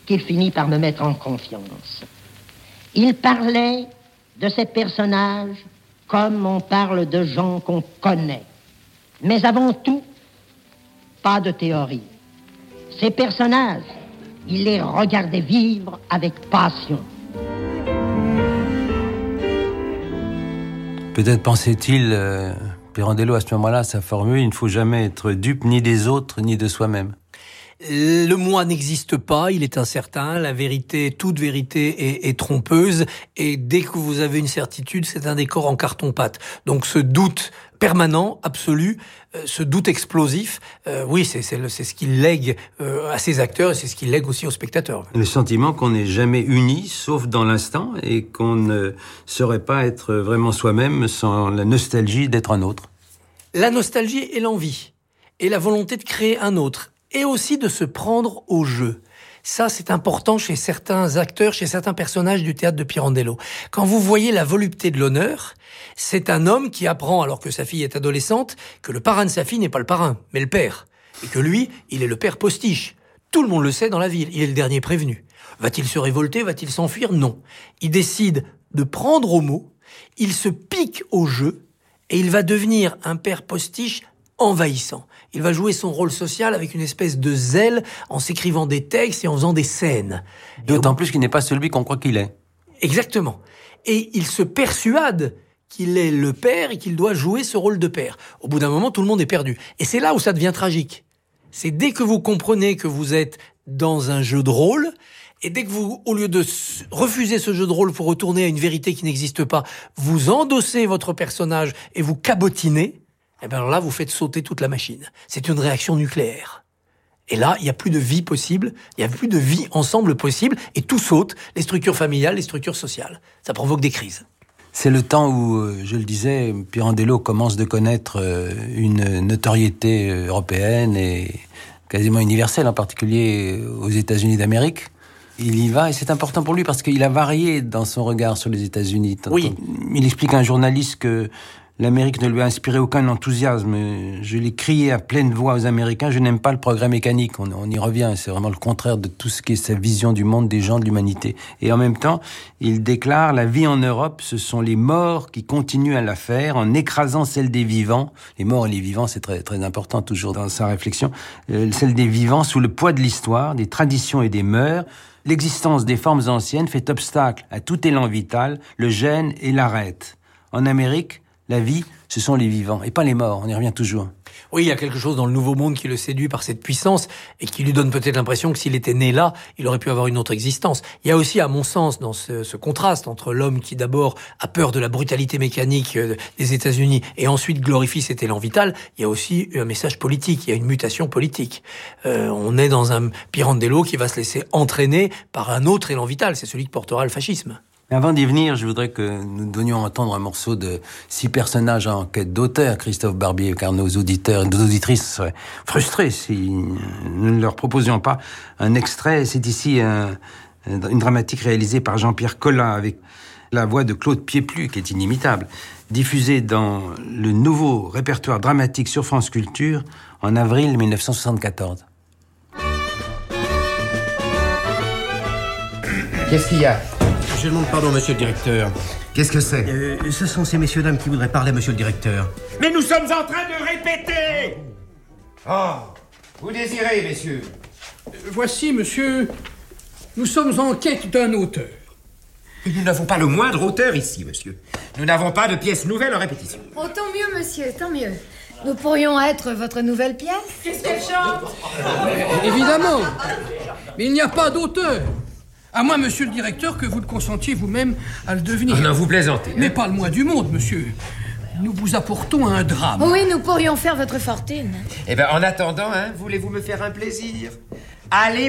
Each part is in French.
qu'il finit par me mettre en confiance. Il parlait de ces personnages comme on parle de gens qu'on connaît. Mais avant tout, pas de théorie. Ces personnages, il les regardait vivre avec passion. Peut-être pensait-il, Pirandello, à ce moment-là, sa formule, il ne faut jamais être dupe ni des autres, ni de soi-même. Le moi n'existe pas, il est incertain, la vérité, toute vérité est trompeuse, et dès que vous avez une certitude, c'est un décor en carton-pâte. Donc ce doute permanent, absolu, ce doute explosif, oui, c'est ce qu'il lègue à ses acteurs, et c'est ce qu'il lègue aussi aux spectateurs. Le sentiment qu'on n'est jamais unis, sauf dans l'instant, et qu'on ne saurait pas être vraiment soi-même sans la nostalgie d'être un autre. La nostalgie et l'envie, et la volonté de créer un autre, et aussi de se prendre au jeu. Ça, c'est important chez certains acteurs, chez certains personnages du théâtre de Pirandello. Quand vous voyez la volupté de l'honneur, c'est un homme qui apprend, alors que sa fille est adolescente, que le parrain de sa fille n'est pas le parrain, mais le père. Et que lui, il est le père postiche. Tout le monde le sait dans la ville, il est le dernier prévenu. Va-t-il se révolter, va-t-il s'enfuir? Non. Il décide de prendre au mot, il se pique au jeu, et il va devenir un père postiche envahissant. Il va jouer son rôle social avec une espèce de zèle en s'écrivant des textes et en faisant des scènes. D'autant plus qu'il n'est pas celui qu'on croit qu'il est. Exactement. Et il se persuade qu'il est le père et qu'il doit jouer ce rôle de père. Au bout d'un moment, tout le monde est perdu. Et c'est là où ça devient tragique. C'est dès que vous comprenez que vous êtes dans un jeu de rôle, et dès que vous, au lieu de refuser ce jeu de rôle pour retourner à une vérité qui n'existe pas, vous endossez votre personnage et vous cabotinez, eh bien alors là, vous faites sauter toute la machine. C'est une réaction nucléaire. Et là, il n'y a plus de vie possible, il n'y a plus de vie ensemble possible, et tout saute, les structures familiales, les structures sociales. Ça provoque des crises. C'est le temps où, je le disais, Pirandello commence de connaître une notoriété européenne et quasiment universelle, en particulier aux États-Unis d'Amérique. Il y va, et c'est important pour lui parce qu'il a varié dans son regard sur les États-Unis. Oui. Il explique à un journaliste que l'Amérique ne lui a inspiré aucun enthousiasme. Je l'ai crié à pleine voix aux Américains, je n'aime pas le progrès mécanique. On y revient, c'est vraiment le contraire de tout ce qui est sa vision du monde, des gens, de l'humanité. Et en même temps, il déclare, la vie en Europe, ce sont les morts qui continuent à la faire en écrasant celle des vivants. Les morts et les vivants, c'est très, très important toujours dans sa réflexion. Celle des vivants sous le poids de l'histoire, des traditions et des mœurs. L'existence des formes anciennes fait obstacle à tout élan vital, le gêne et l'arrête. En Amérique, la vie, ce sont les vivants, et pas les morts, on y revient toujours. Oui, il y a quelque chose dans le Nouveau Monde qui le séduit par cette puissance, et qui lui donne peut-être l'impression que s'il était né là, il aurait pu avoir une autre existence. Il y a aussi, à mon sens, dans ce contraste entre l'homme qui d'abord a peur de la brutalité mécanique des États-Unis, et ensuite glorifie cet élan vital, il y a aussi un message politique, il y a une mutation politique. On est dans un Pirandello qui va se laisser entraîner par un autre élan vital, c'est celui qui portera le fascisme. Mais avant d'y venir, je voudrais que nous donnions à entendre un morceau de 6 personnages en quête d'auteur, Christophe Barbier, car nos auditeurs et nos auditrices seraient frustrés si nous ne leur proposions pas un extrait. C'est ici une dramatique réalisée par Jean-Pierre Collin avec la voix de Claude Pieplu, qui est inimitable, diffusée dans le nouveau répertoire dramatique sur France Culture en avril 1974. Qu'est-ce qu'il y a ? Je demande pardon, monsieur le directeur. Qu'est-ce que c'est ? Ce sont ces messieurs-dames qui voudraient parler à monsieur le directeur. Mais nous sommes en train de répéter. Oh, vous désirez, messieurs ? Voici, monsieur, nous sommes en quête d'un auteur. Et nous n'avons pas le moindre auteur ici, monsieur. Nous n'avons pas de pièces nouvelles en répétition. Oh, tant mieux, monsieur, tant mieux. Nous pourrions être votre nouvelle pièce. Qu'est-ce qu'elle chante ? Évidemment. Mais il n'y a pas d'auteur. À moins, monsieur le directeur, que vous le consentiez vous-même à le devenir. Non, vous plaisantez. Mais pas le moins du monde, monsieur. Nous vous apportons un drame. Oui, nous pourrions faire votre fortune. Eh bien, en attendant, voulez-vous me faire un plaisir ? Allez-vous-en !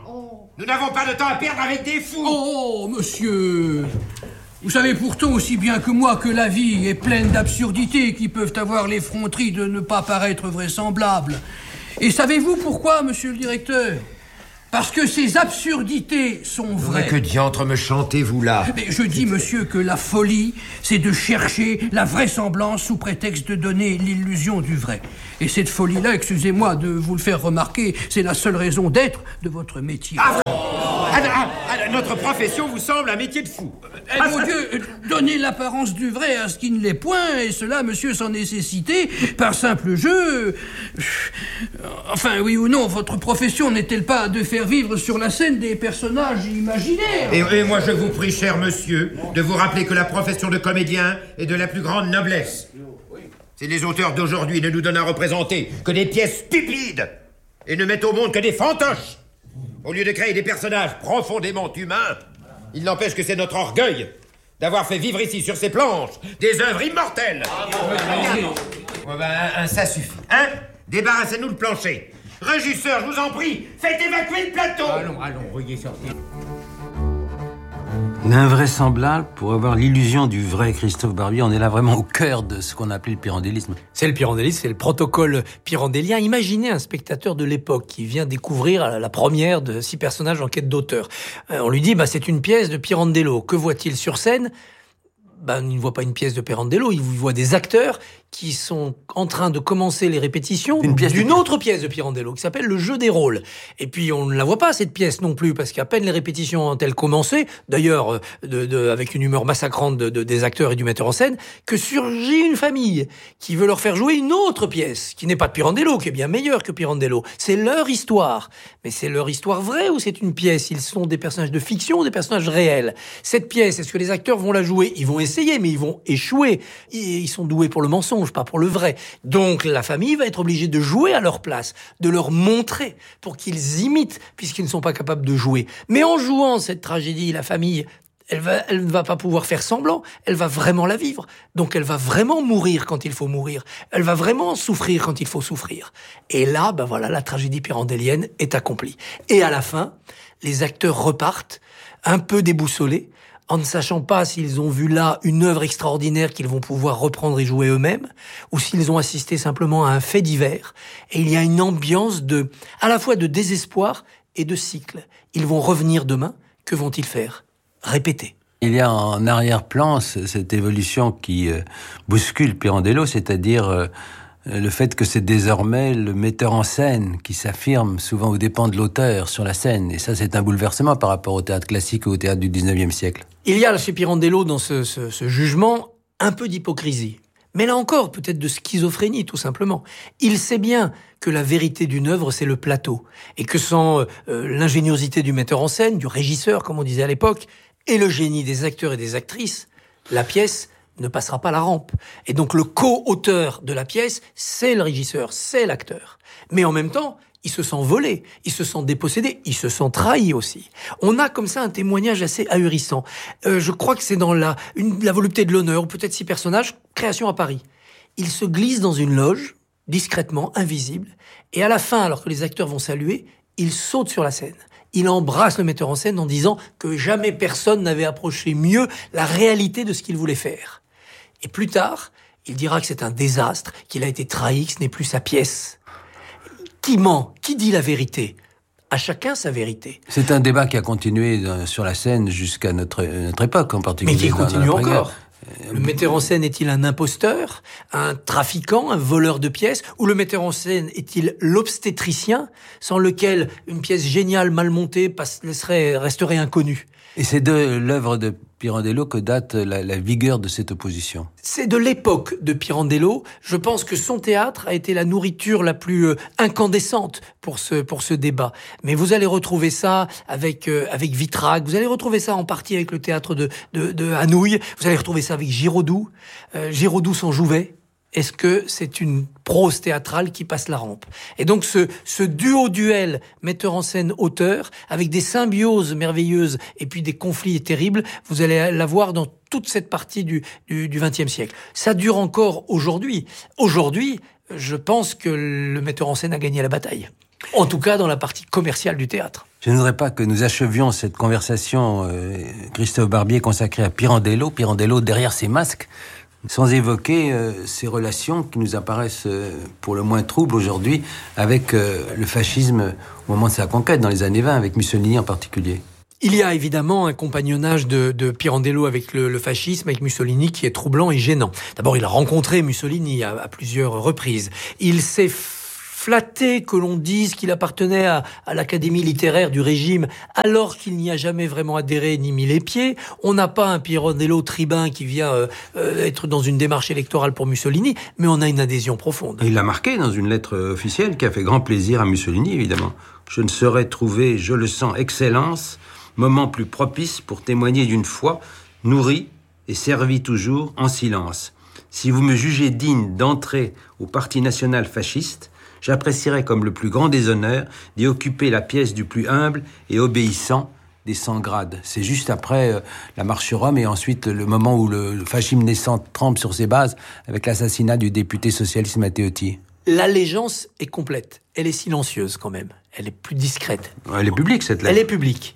Nous n'avons pas de temps à perdre avec des fous. Oh, monsieur. Vous savez pourtant aussi bien que moi que la vie est pleine d'absurdités qui peuvent avoir l'effronterie de ne pas paraître vraisemblables. Et savez-vous pourquoi, monsieur le directeur ? Parce que ces absurdités sont vraies. Mais que diantre me chantez-vous là ? Mais je dis, monsieur, que la folie, c'est de chercher la vraisemblance sous prétexte de donner l'illusion du vrai. Et cette folie-là, excusez-moi de vous le faire remarquer, c'est la seule raison d'être de votre métier. Ah, Notre profession vous semble un métier de fou. Mon Dieu, donnez l'apparence du vrai à ce qui ne l'est point, et cela, monsieur, sans nécessité, par simple jeu. Enfin, oui ou non, votre profession n'est-elle pas de faire vivre sur la scène des personnages imaginaires? Et moi, je vous prie, cher monsieur, de vous rappeler que la profession de comédien est de la plus grande noblesse. Si les auteurs d'aujourd'hui ne nous donnent à représenter que des pièces stupides et ne mettent au monde que des fantoches, au lieu de créer des personnages profondément humains, il n'empêche que c'est notre orgueil d'avoir fait vivre ici, sur ces planches, des œuvres immortelles. Ça suffit, hein? Débarrassez-nous le plancher. Régisseur, je vous en prie, faites évacuer le plateau. Allons, veuillez sortir. L'invraisemblable, pour avoir l'illusion du vrai Christophe Barbier, on est là vraiment au cœur de ce qu'on appelait le pyrandélisme. C'est le pyrandélisme, c'est le protocole pyrandélien. Imaginez un spectateur de l'époque qui vient découvrir la première de 6 personnages en quête d'auteur. On lui dit, c'est une pièce de Pirandello. Que voit-il sur scène? Il ne voit pas une pièce de Pirandello, il voit des acteurs qui sont en train de commencer les répétitions d'une autre pièce de Pirandello qui s'appelle Le Jeu des rôles. Et puis on ne la voit pas, cette pièce non plus, parce qu'à peine les répétitions ont-elles commencé, d'ailleurs avec une humeur massacrante des acteurs et du metteur en scène, que surgit une famille qui veut leur faire jouer une autre pièce, qui n'est pas de Pirandello, qui est bien meilleure que Pirandello. C'est leur histoire. Mais c'est leur histoire vraie ou c'est une pièce? Ils sont des personnages de fiction ou des personnages réels? Cette pièce, est-ce que les acteurs vont la jouer? Ils vont essayer, mais ils vont échouer. Ils sont doués pour le mensonge, pas pour le vrai. Donc la famille va être obligée de jouer à leur place, de leur montrer pour qu'ils imitent, puisqu'ils ne sont pas capables de jouer. Mais en jouant cette tragédie, la famille, elle ne va pas pouvoir faire semblant, elle va vraiment la vivre. Donc elle va vraiment mourir quand il faut mourir. Elle va vraiment souffrir quand il faut souffrir. Et là, la tragédie pyrandélienne est accomplie. Et à la fin, les acteurs repartent, un peu déboussolés, en ne sachant pas s'ils ont vu là une œuvre extraordinaire qu'ils vont pouvoir reprendre et jouer eux-mêmes, ou s'ils ont assisté simplement à un fait divers. Et il y a une ambiance à la fois de désespoir et de cycle. Ils vont revenir demain, que vont-ils faire? Répéter. Il y a en arrière-plan cette évolution qui bouscule Pirandello, c'est-à-dire le fait que c'est désormais le metteur en scène qui s'affirme souvent aux dépens de l'auteur sur la scène. Et ça, c'est un bouleversement par rapport au théâtre classique ou au théâtre du 19e siècle. Il y a chez Pirandello, dans ce jugement, un peu d'hypocrisie. Mais là encore, peut-être de schizophrénie, tout simplement. Il sait bien que la vérité d'une œuvre, c'est le plateau. Et que sans l'ingéniosité du metteur en scène, du régisseur, comme on disait à l'époque, et le génie des acteurs et des actrices, la pièce ne passera pas la rampe. Et donc le co-auteur de la pièce, c'est le régisseur, c'est l'acteur. Mais en même temps, il se sent volé, il se sent dépossédé, il se sent trahi aussi. On a comme ça un témoignage assez ahurissant. Je crois que c'est dans la volupté de l'honneur, ou peut-être 6 personnages, création à Paris. Il se glisse dans une loge, discrètement, invisible, et à la fin, alors que les acteurs vont saluer, il saute sur la scène. Il embrasse le metteur en scène en disant que jamais personne n'avait approché mieux la réalité de ce qu'il voulait faire. Et plus tard, il dira que c'est un désastre, qu'il a été trahi, que ce n'est plus sa pièce. Qui ment? Qui dit la vérité? À chacun sa vérité. C'est un débat qui a continué sur la scène jusqu'à notre époque en particulier. Mais qui continue encore. Le metteur en scène est-il un imposteur, un trafiquant, un voleur de pièces? Ou le metteur en scène est-il l'obstétricien, sans lequel une pièce géniale mal montée resterait inconnue? Et c'est de l'œuvre de Pirandello que date la vigueur de cette opposition. C'est de l'époque de Pirandello. Je pense que son théâtre a été la nourriture la plus incandescente pour ce débat. Mais vous allez retrouver ça avec Vitrac, vous allez retrouver ça en partie avec le théâtre de Hanouilh, vous allez retrouver ça avec Giraudoux. Giraudoux s'en jouait. Est-ce que c'est une prose théâtrale qui passe la rampe? Et donc ce duo-duel metteur en scène-auteur, avec des symbioses merveilleuses et puis des conflits terribles, vous allez l'avoir dans toute cette partie du XXe siècle. Ça dure encore aujourd'hui. Aujourd'hui, je pense que le metteur en scène a gagné la bataille. En tout cas, dans la partie commerciale du théâtre. Je ne voudrais pas que nous achevions cette conversation, Christophe Barbier, consacrée à Pirandello derrière ses masques, sans évoquer ces relations qui nous apparaissent pour le moins troubles aujourd'hui avec le fascisme au moment de sa conquête, dans les années 20, avec Mussolini en particulier. Il y a évidemment un compagnonnage de Pirandello avec le fascisme, avec Mussolini, qui est troublant et gênant. D'abord, il a rencontré Mussolini à plusieurs reprises. Il s'est flatté que l'on dise qu'il appartenait à l'académie littéraire du régime alors qu'il n'y a jamais vraiment adhéré ni mis les pieds. On n'a pas un Pirandello tribun qui vient être dans une démarche électorale pour Mussolini, mais on a une adhésion profonde. Et il l'a marqué dans une lettre officielle qui a fait grand plaisir à Mussolini, évidemment. Je ne saurais trouver, je le sens, excellence, moment plus propice pour témoigner d'une foi nourrie et servie toujours en silence. Si vous me jugez digne d'entrer au Parti national fasciste, j'apprécierais comme le plus grand des honneurs d'y occuper la pièce du plus humble et obéissant des 100 grades. C'est juste après la marche sur Rome et ensuite le moment où le fascisme naissant trempe sur ses bases avec l'assassinat du député socialiste Matteotti. L'allégeance est complète. Elle est silencieuse quand même. Elle est plus discrète. Elle est publique, cette lettre. Elle est publique.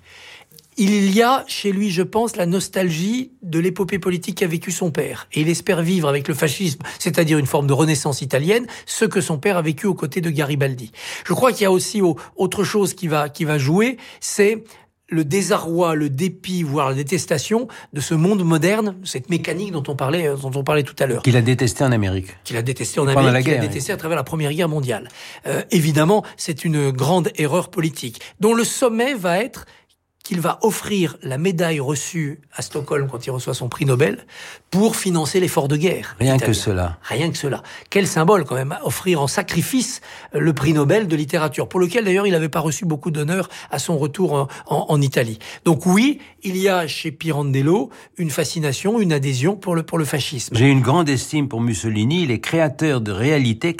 Il y a chez lui, je pense, la nostalgie de l'épopée politique qu'a vécu son père. Et il espère vivre avec le fascisme, c'est-à-dire une forme de renaissance italienne, ce que son père a vécu aux côtés de Garibaldi. Je crois qu'il y a aussi autre chose qui va jouer, c'est le désarroi, le dépit, voire la détestation de ce monde moderne, cette mécanique dont on parlait tout à l'heure. Qu'il a détesté en Amérique. Qu'il a détesté en Amérique, qu'il a détesté à travers la Première Guerre mondiale. Évidemment, c'est une grande erreur politique, dont le sommet va être qu'il va offrir la médaille reçue à Stockholm quand il reçoit son prix Nobel pour financer l'effort de guerre. Rien italien. que cela. Rien que cela. Quel symbole quand même, offrir en sacrifice le prix Nobel de littérature, pour lequel d'ailleurs il n'avait pas reçu beaucoup d'honneur à son retour en Italie. Donc oui, il y a chez Pirandello une fascination, une adhésion pour le fascisme. J'ai une grande estime pour Mussolini, il est créateur de réalité,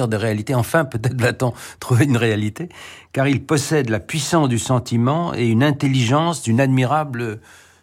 enfin peut-être va-t-on trouver une réalité, car il possède la puissance du sentiment et une intelligence d'une admirable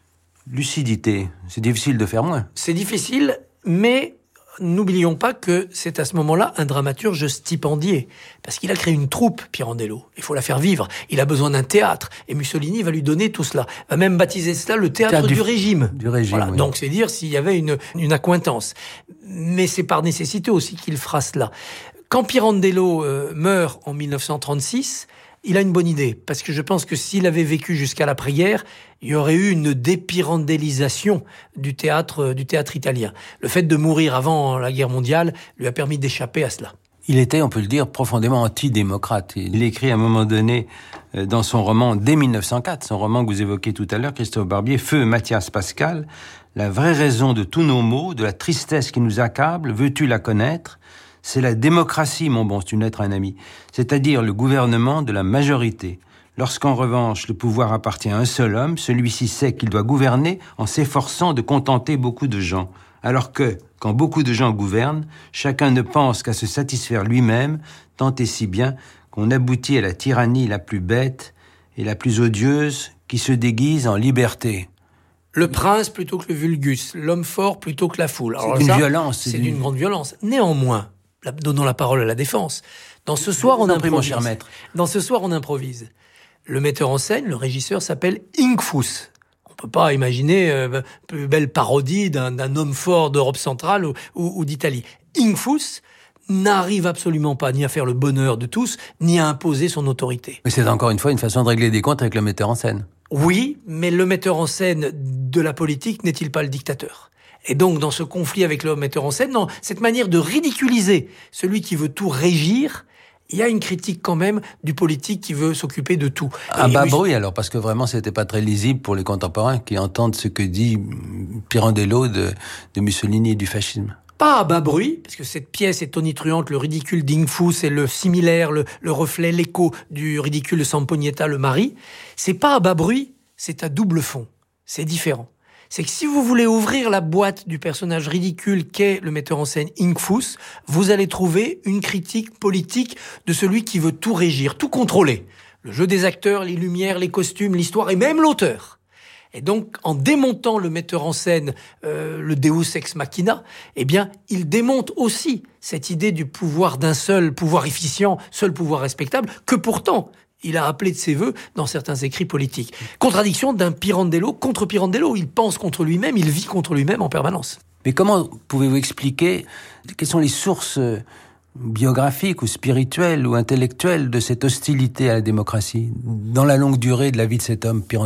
lucidité. C'est difficile de faire moins. C'est difficile, mais n'oublions pas que c'est à ce moment-là un dramaturge stipendié. Parce qu'il a créé une troupe, Pirandello. Il faut la faire vivre. Il a besoin d'un théâtre. Et Mussolini va lui donner tout cela. Va même baptiser cela le théâtre du régime. Du régime, voilà. Oui. Donc c'est dire s'il y avait une accointance. Mais c'est par nécessité aussi qu'il fera cela. Quand Pirandello meurt en 1936, il a une bonne idée, parce que je pense que s'il avait vécu jusqu'à l'après-guerre, il y aurait eu une dépirandélisation du théâtre italien. Le fait de mourir avant la guerre mondiale lui a permis d'échapper à cela. Il était, on peut le dire, profondément antidémocrate. Il écrit à un moment donné, dans son roman, dès 1904, son roman que vous évoquez tout à l'heure, Christophe Barbier, Feu Mathias Pascal, la vraie raison de tous nos maux, de la tristesse qui nous accable, veux-tu la connaître ? C'est la démocratie, mon bon, c'est une lettre à un ami, c'est-à-dire le gouvernement de la majorité. Lorsqu'en revanche le pouvoir appartient à un seul homme, celui-ci sait qu'il doit gouverner en s'efforçant de contenter beaucoup de gens. Alors que, quand beaucoup de gens gouvernent, chacun ne pense qu'à se satisfaire lui-même, tant et si bien qu'on aboutit à la tyrannie la plus bête et la plus odieuse qui se déguise en liberté. Le prince plutôt que le vulgus, l'homme fort plutôt que la foule. Alors c'est d'une violence. C'est d'une grande violence. Néanmoins, donnons la parole à la défense. Dans ce soir, on improvise. Mon cher maître. Dans ce soir, on improvise. Le metteur en scène, le régisseur, s'appelle Inkfus. On peut pas imaginer plus belle parodie d'un homme fort d'Europe centrale ou d'Italie. Inkfus n'arrive absolument pas ni à faire le bonheur de tous, ni à imposer son autorité. Mais c'est encore une fois une façon de régler des comptes avec le metteur en scène. Oui, mais le metteur en scène de la politique n'est-il pas le dictateur ? Et donc, dans ce conflit avec le metteur en scène, dans cette manière de ridiculiser celui qui veut tout régir, il y a une critique quand même du politique qui veut s'occuper de tout. À bas bruit alors, parce que vraiment c'était pas très lisible pour les contemporains qui entendent ce que dit Pirandello de Mussolini et du fascisme. Pas à bas bruit, parce que cette pièce est tonitruante, le ridicule d'Inkfus et le similaire, le reflet, l'écho du ridicule de Samponietta, le mari. C'est pas à bas bruit, c'est à double fond. C'est différent. C'est que si vous voulez ouvrir la boîte du personnage ridicule qu'est le metteur en scène Inkfus, vous allez trouver une critique politique de celui qui veut tout régir, tout contrôler. Le jeu des acteurs, les lumières, les costumes, l'histoire et même l'auteur. Et donc, en démontant le metteur en scène, le Deus ex machina, eh bien, il démonte aussi cette idée du pouvoir d'un seul pouvoir efficient, seul pouvoir respectable, que pourtant il a appelé de ses voeux dans certains écrits politiques. Contradiction d'un Pirandello contre Pirandello. Il pense contre lui-même, il vit contre lui-même en permanence. Mais comment pouvez-vous expliquer quelles sont les sources biographiques ou spirituelles ou intellectuelles de cette hostilité à la démocratie dans la longue durée de la vie de cet homme, Pirandello ?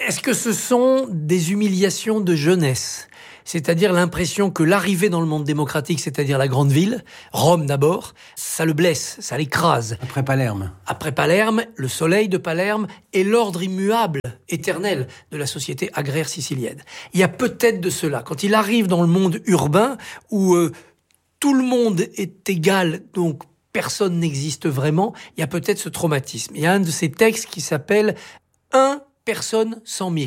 Est-ce que ce sont des humiliations de jeunesse ? C'est-à-dire l'impression que l'arrivée dans le monde démocratique, c'est-à-dire la grande ville, Rome d'abord, ça le blesse, ça l'écrase. Après Palerme. Après Palerme, le soleil de Palerme et l'ordre immuable, éternel, de la société agraire sicilienne. Il y a peut-être de cela. Quand il arrive dans le monde urbain, où tout le monde est égal, donc personne n'existe vraiment, il y a peut-être ce traumatisme. Il y a un de ces textes qui s'appelle « 1 personne 100 000 ».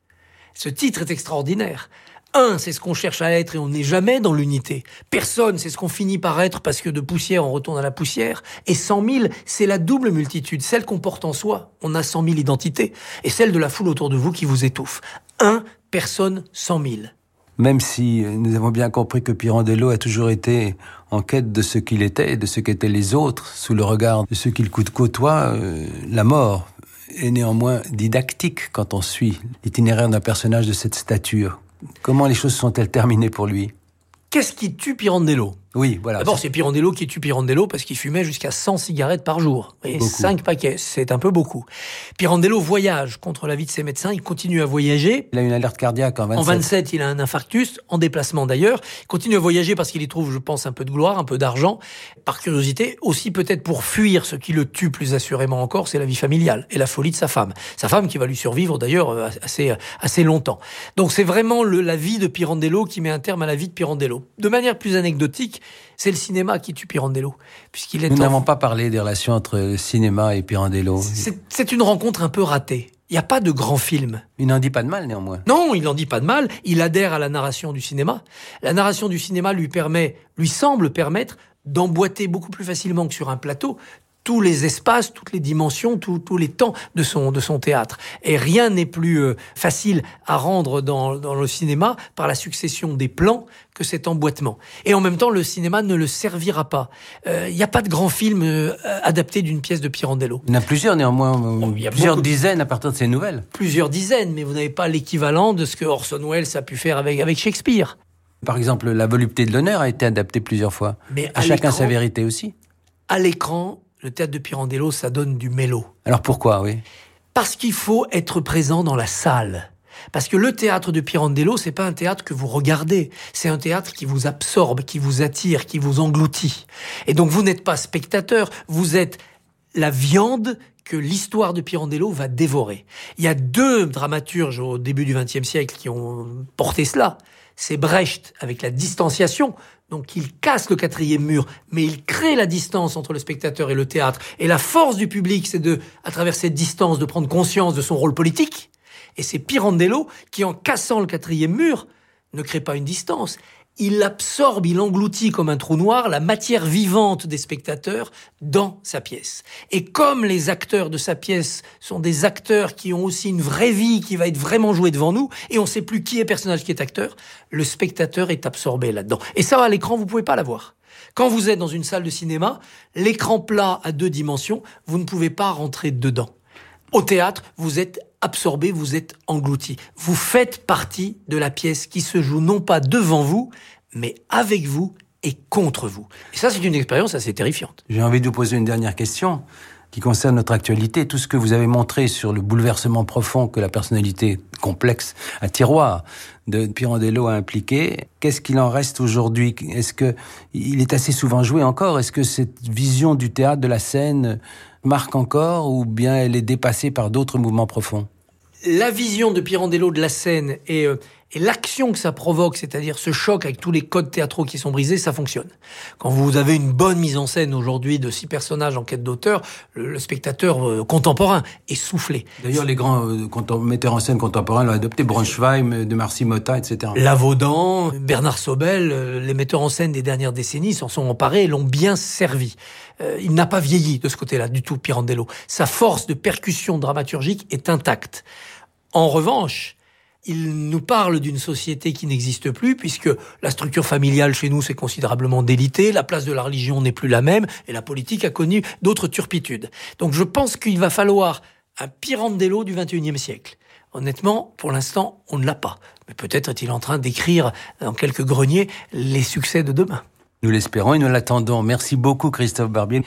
Ce titre est extraordinaire. 1, c'est ce qu'on cherche à être et on n'est jamais dans l'unité. Personne, c'est ce qu'on finit par être parce que de poussière, on retourne à la poussière. Et 100 000, c'est la double multitude, celle qu'on porte en soi. On a 100 000 identités. Et celle de la foule autour de vous qui vous étouffe. 1 personne 100 000. Même si nous avons bien compris que Pirandello a toujours été en quête de ce qu'il était et de ce qu'étaient les autres, sous le regard de ceux qu'il côtoie, la mort est néanmoins didactique quand on suit l'itinéraire d'un personnage de cette stature. Comment les choses sont-elles terminées pour lui ? Qu'est-ce qui tue Pirandello ? Oui, voilà. D'abord, c'est Pirandello qui tue Pirandello parce qu'il fumait jusqu'à 100 cigarettes par jour. Et 5 paquets, c'est un peu beaucoup. Pirandello voyage contre l'avis de ses médecins, il continue à voyager. Il a une alerte cardiaque en 27. En 27, il a un infarctus, en déplacement d'ailleurs. Il continue à voyager parce qu'il y trouve, je pense, un peu de gloire, un peu d'argent. Par curiosité, aussi peut-être pour fuir ce qui le tue plus assurément encore, c'est la vie familiale et la folie de sa femme. Sa femme qui va lui survivre d'ailleurs assez longtemps. Donc c'est vraiment la vie de Pirandello qui met un terme à la vie de Pirandello. De manière plus anecdotique, c'est le cinéma qui tue Pirandello. Puisqu'il est Nous n'avons pas parlé des relations entre le cinéma et Pirandello. C'est une rencontre un peu ratée. Il n'y a pas de grand film. Il n'en dit pas de mal, néanmoins. Non, il n'en dit pas de mal. Il adhère à la narration du cinéma. La narration du cinéma lui semble permettre d'emboîter beaucoup plus facilement que sur un plateau tous les espaces, toutes les dimensions, tous les temps de son théâtre. Et rien n'est plus facile à rendre dans le cinéma par la succession des plans que cet emboîtement. Et en même temps, le cinéma ne le servira pas. Il n'y a pas de grand film adapté d'une pièce de Pirandello. Il y en a plusieurs néanmoins, il y a plusieurs dizaines à partir de ces nouvelles. Plusieurs dizaines, mais vous n'avez pas l'équivalent de ce que Orson Welles a pu faire avec Shakespeare. Par exemple, La volupté de l'honneur a été adaptée plusieurs fois. Mais à chacun sa vérité aussi. À l'écran, le théâtre de Pirandello, ça donne du mélo. Alors pourquoi, oui ? Parce qu'il faut être présent dans la salle. Parce que le théâtre de Pirandello, c'est pas un théâtre que vous regardez. C'est un théâtre qui vous absorbe, qui vous attire, qui vous engloutit. Et donc vous n'êtes pas spectateur, vous êtes la viande que l'histoire de Pirandello va dévorer. Il y a 2 dramaturges au début du XXe siècle qui ont porté cela. C'est Brecht avec la distanciation. Donc il casse le 4e mur, mais il crée la distance entre le spectateur et le théâtre. Et la force du public, c'est à travers cette distance, de prendre conscience de son rôle politique. Et c'est Pirandello qui, en cassant le 4e mur, ne crée pas une distance. Il absorbe, il engloutit comme un trou noir la matière vivante des spectateurs dans sa pièce. Et comme les acteurs de sa pièce sont des acteurs qui ont aussi une vraie vie qui va être vraiment jouée devant nous, et on ne sait plus qui est personnage, qui est acteur, le spectateur est absorbé là-dedans. Et ça, à l'écran, vous pouvez pas l'avoir. Quand vous êtes dans une salle de cinéma, l'écran plat à 2 dimensions, vous ne pouvez pas rentrer dedans. Au théâtre, vous êtes absorbé, vous êtes englouti. Vous faites partie de la pièce qui se joue non pas devant vous, mais avec vous et contre vous. Et ça, c'est une expérience assez terrifiante. J'ai envie de vous poser une dernière question qui concerne notre actualité. Tout ce que vous avez montré sur le bouleversement profond que la personnalité complexe à tiroir de Pirandello a impliqué, qu'est-ce qu'il en reste aujourd'hui ? Est-ce qu'il est assez souvent joué encore ? Est-ce que cette vision du théâtre, de la scène, marque encore, ou bien elle est dépassée par d'autres mouvements profonds ? La vision de Pirandello de la scène et l'action que ça provoque, c'est-à-dire ce choc avec tous les codes théâtraux qui sont brisés, ça fonctionne. Quand vous avez une bonne mise en scène aujourd'hui de 6 personnages en quête d'auteur, le spectateur contemporain est soufflé. D'ailleurs, les grands metteurs en scène contemporains l'ont adopté, Braunschweig, de Marcy Motta, etc. Lavaudan, Bernard Sobel, les metteurs en scène des dernières décennies s'en sont emparés et l'ont bien servi. Il n'a pas vieilli de ce côté-là du tout, Pirandello. Sa force de percussion dramaturgique est intacte. En revanche, il nous parle d'une société qui n'existe plus, puisque la structure familiale chez nous s'est considérablement délitée, la place de la religion n'est plus la même, et la politique a connu d'autres turpitudes. Donc je pense qu'il va falloir un Pirandello du XXIe siècle. Honnêtement, pour l'instant, on ne l'a pas. Mais peut-être est-il en train d'écrire dans quelques greniers les succès de demain. Nous l'espérons et nous l'attendons. Merci beaucoup, Christophe Barbier.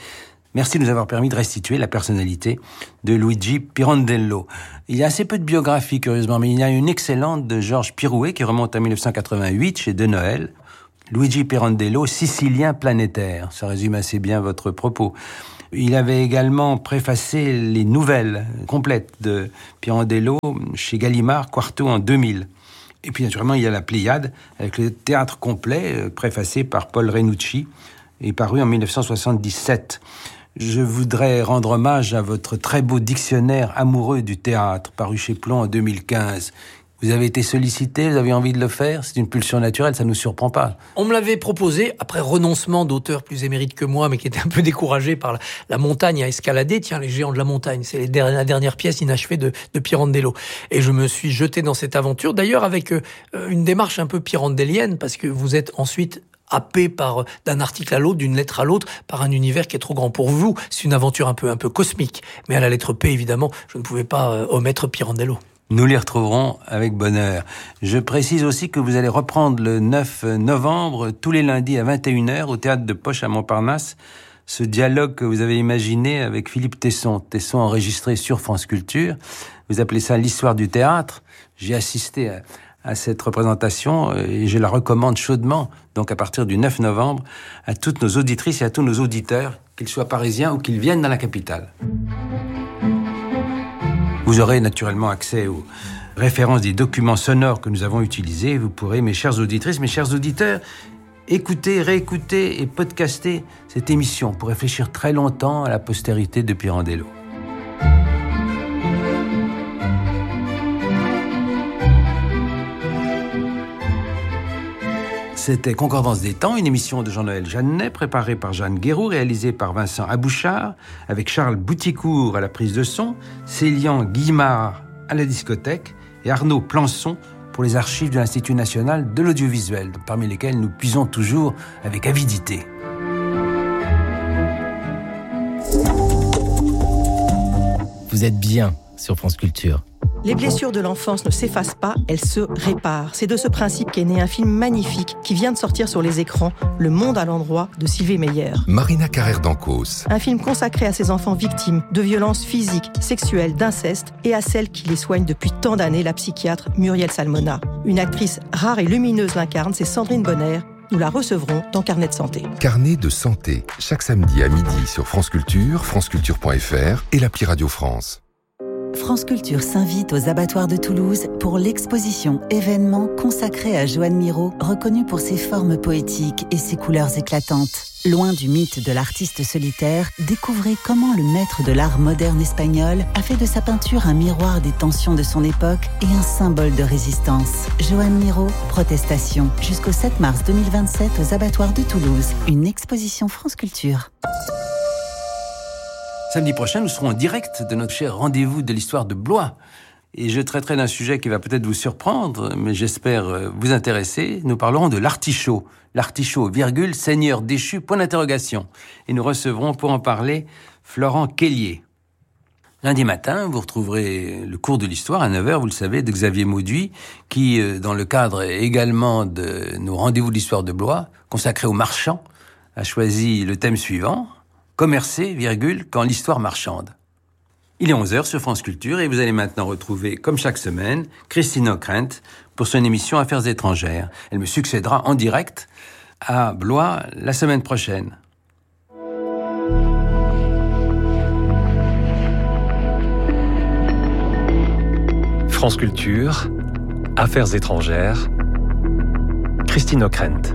Merci de nous avoir permis de restituer la personnalité de Luigi Pirandello. Il y a assez peu de biographies, curieusement, mais il y a une excellente de Georges Pirouet qui remonte à 1988 chez De Noël. Luigi Pirandello, Sicilien planétaire. Ça résume assez bien votre propos. Il avait également préfacé les nouvelles complètes de Pirandello chez Gallimard, Quarto en 2000. Et puis naturellement, il y a la Pléiade, avec le théâtre complet, préfacé par Paul Renucci, et paru en 1977. Je voudrais rendre hommage à votre très beau dictionnaire amoureux du théâtre, paru chez Plon en 2015. Vous avez été sollicité, vous avez envie de le faire, c'est une pulsion naturelle, ça ne nous surprend pas. On me l'avait proposé, après renoncement d'auteurs plus émérites que moi, mais qui étaient un peu découragés par la montagne à escalader. Tiens, les géants de la montagne, c'est la dernière pièce inachevée de Pirandello. Et je me suis jeté dans cette aventure, d'ailleurs avec une démarche un peu pirandellienne, parce que vous êtes ensuite happé d'un article à l'autre, d'une lettre à l'autre, par un univers qui est trop grand pour vous. C'est une aventure un peu cosmique. Mais à la lettre P, évidemment, je ne pouvais pas omettre Pirandello. Nous les retrouverons avec bonheur. Je précise aussi que vous allez reprendre le 9 novembre, tous les lundis à 21h, au Théâtre de Poche à Montparnasse, ce dialogue que vous avez imaginé avec Philippe Tesson. Tesson enregistré sur France Culture. Vous appelez ça l'histoire du théâtre. J'ai assisté à cette représentation et je la recommande chaudement, donc à partir du 9 novembre, à toutes nos auditrices et à tous nos auditeurs, qu'ils soient parisiens ou qu'ils viennent dans la capitale. Vous aurez naturellement accès aux références des documents sonores que nous avons utilisés. Vous pourrez, mes chères auditrices, mes chers auditeurs, écouter, réécouter et podcaster cette émission pour réfléchir très longtemps à la postérité de Pirandello. C'était Concordance des temps, une émission de Jean-Noël Jeannet, préparée par Jeanne Guéroux, réalisée par Vincent Abouchard, avec Charles Bouticourt à la prise de son, Célian Guimard à la discothèque et Arnaud Plançon pour les archives de l'Institut national de l'audiovisuel, parmi lesquelles nous puisons toujours avec avidité. Vous êtes bien sur France Culture. Les blessures de l'enfance ne s'effacent pas, elles se réparent. C'est de ce principe qu'est né un film magnifique qui vient de sortir sur les écrans, Le Monde à l'endroit de Sylvie Meyer. Marina Carrère d'Ancos. Un film consacré à ces enfants victimes de violences physiques, sexuelles, d'inceste et à celle qui les soigne depuis tant d'années, la psychiatre Muriel Salmona. Une actrice rare et lumineuse l'incarne, c'est Sandrine Bonner. Nous la recevrons dans Carnet de santé. Carnet de santé, chaque samedi à midi sur France Culture, franceculture.fr et l'appli Radio France. France Culture s'invite aux abattoirs de Toulouse pour l'exposition événement consacrée à Joan Miró, reconnu pour ses formes poétiques et ses couleurs éclatantes. Loin du mythe de l'artiste solitaire, découvrez comment le maître de l'art moderne espagnol a fait de sa peinture un miroir des tensions de son époque et un symbole de résistance. Joan Miró, Protestation, jusqu'au 7 mars 2027 aux abattoirs de Toulouse. Une exposition France Culture. Samedi prochain, nous serons en direct de notre cher rendez-vous de l'histoire de Blois. Et je traiterai d'un sujet qui va peut-être vous surprendre, mais j'espère vous intéresser. Nous parlerons de l'artichaut. L'artichaut, virgule, seigneur déchu, point d'interrogation. Et nous recevrons pour en parler Florent Kellier. Lundi matin, vous retrouverez le cours de l'histoire à 9h, vous le savez, de Xavier Mauduit, qui, dans le cadre également de nos rendez-vous de l'histoire de Blois, consacré aux marchands, a choisi le thème suivant. Commercer, virgule, quand l'histoire marchande. Il est 11h sur France Culture et vous allez maintenant retrouver, comme chaque semaine, Christine Ockrent pour son émission Affaires étrangères. Elle me succédera en direct à Blois la semaine prochaine. France Culture, Affaires étrangères, Christine Ockrent.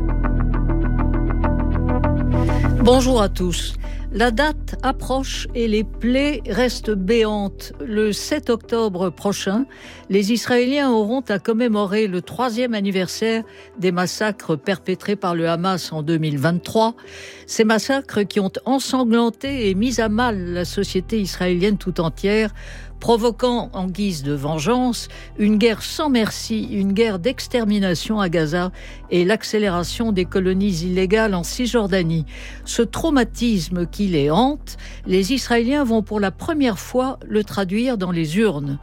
Bonjour à tous. La date approche et les plaies restent béantes. Le 7 octobre prochain, les Israéliens auront à commémorer le 3e anniversaire des massacres perpétrés par le Hamas en 2023. Ces massacres qui ont ensanglanté et mis à mal la société israélienne tout entière, provoquant en guise de vengeance une guerre sans merci, une guerre d'extermination à Gaza et l'accélération des colonies illégales en Cisjordanie. Ce traumatisme qui les hante, les Israéliens vont pour la première fois le traduire dans les urnes.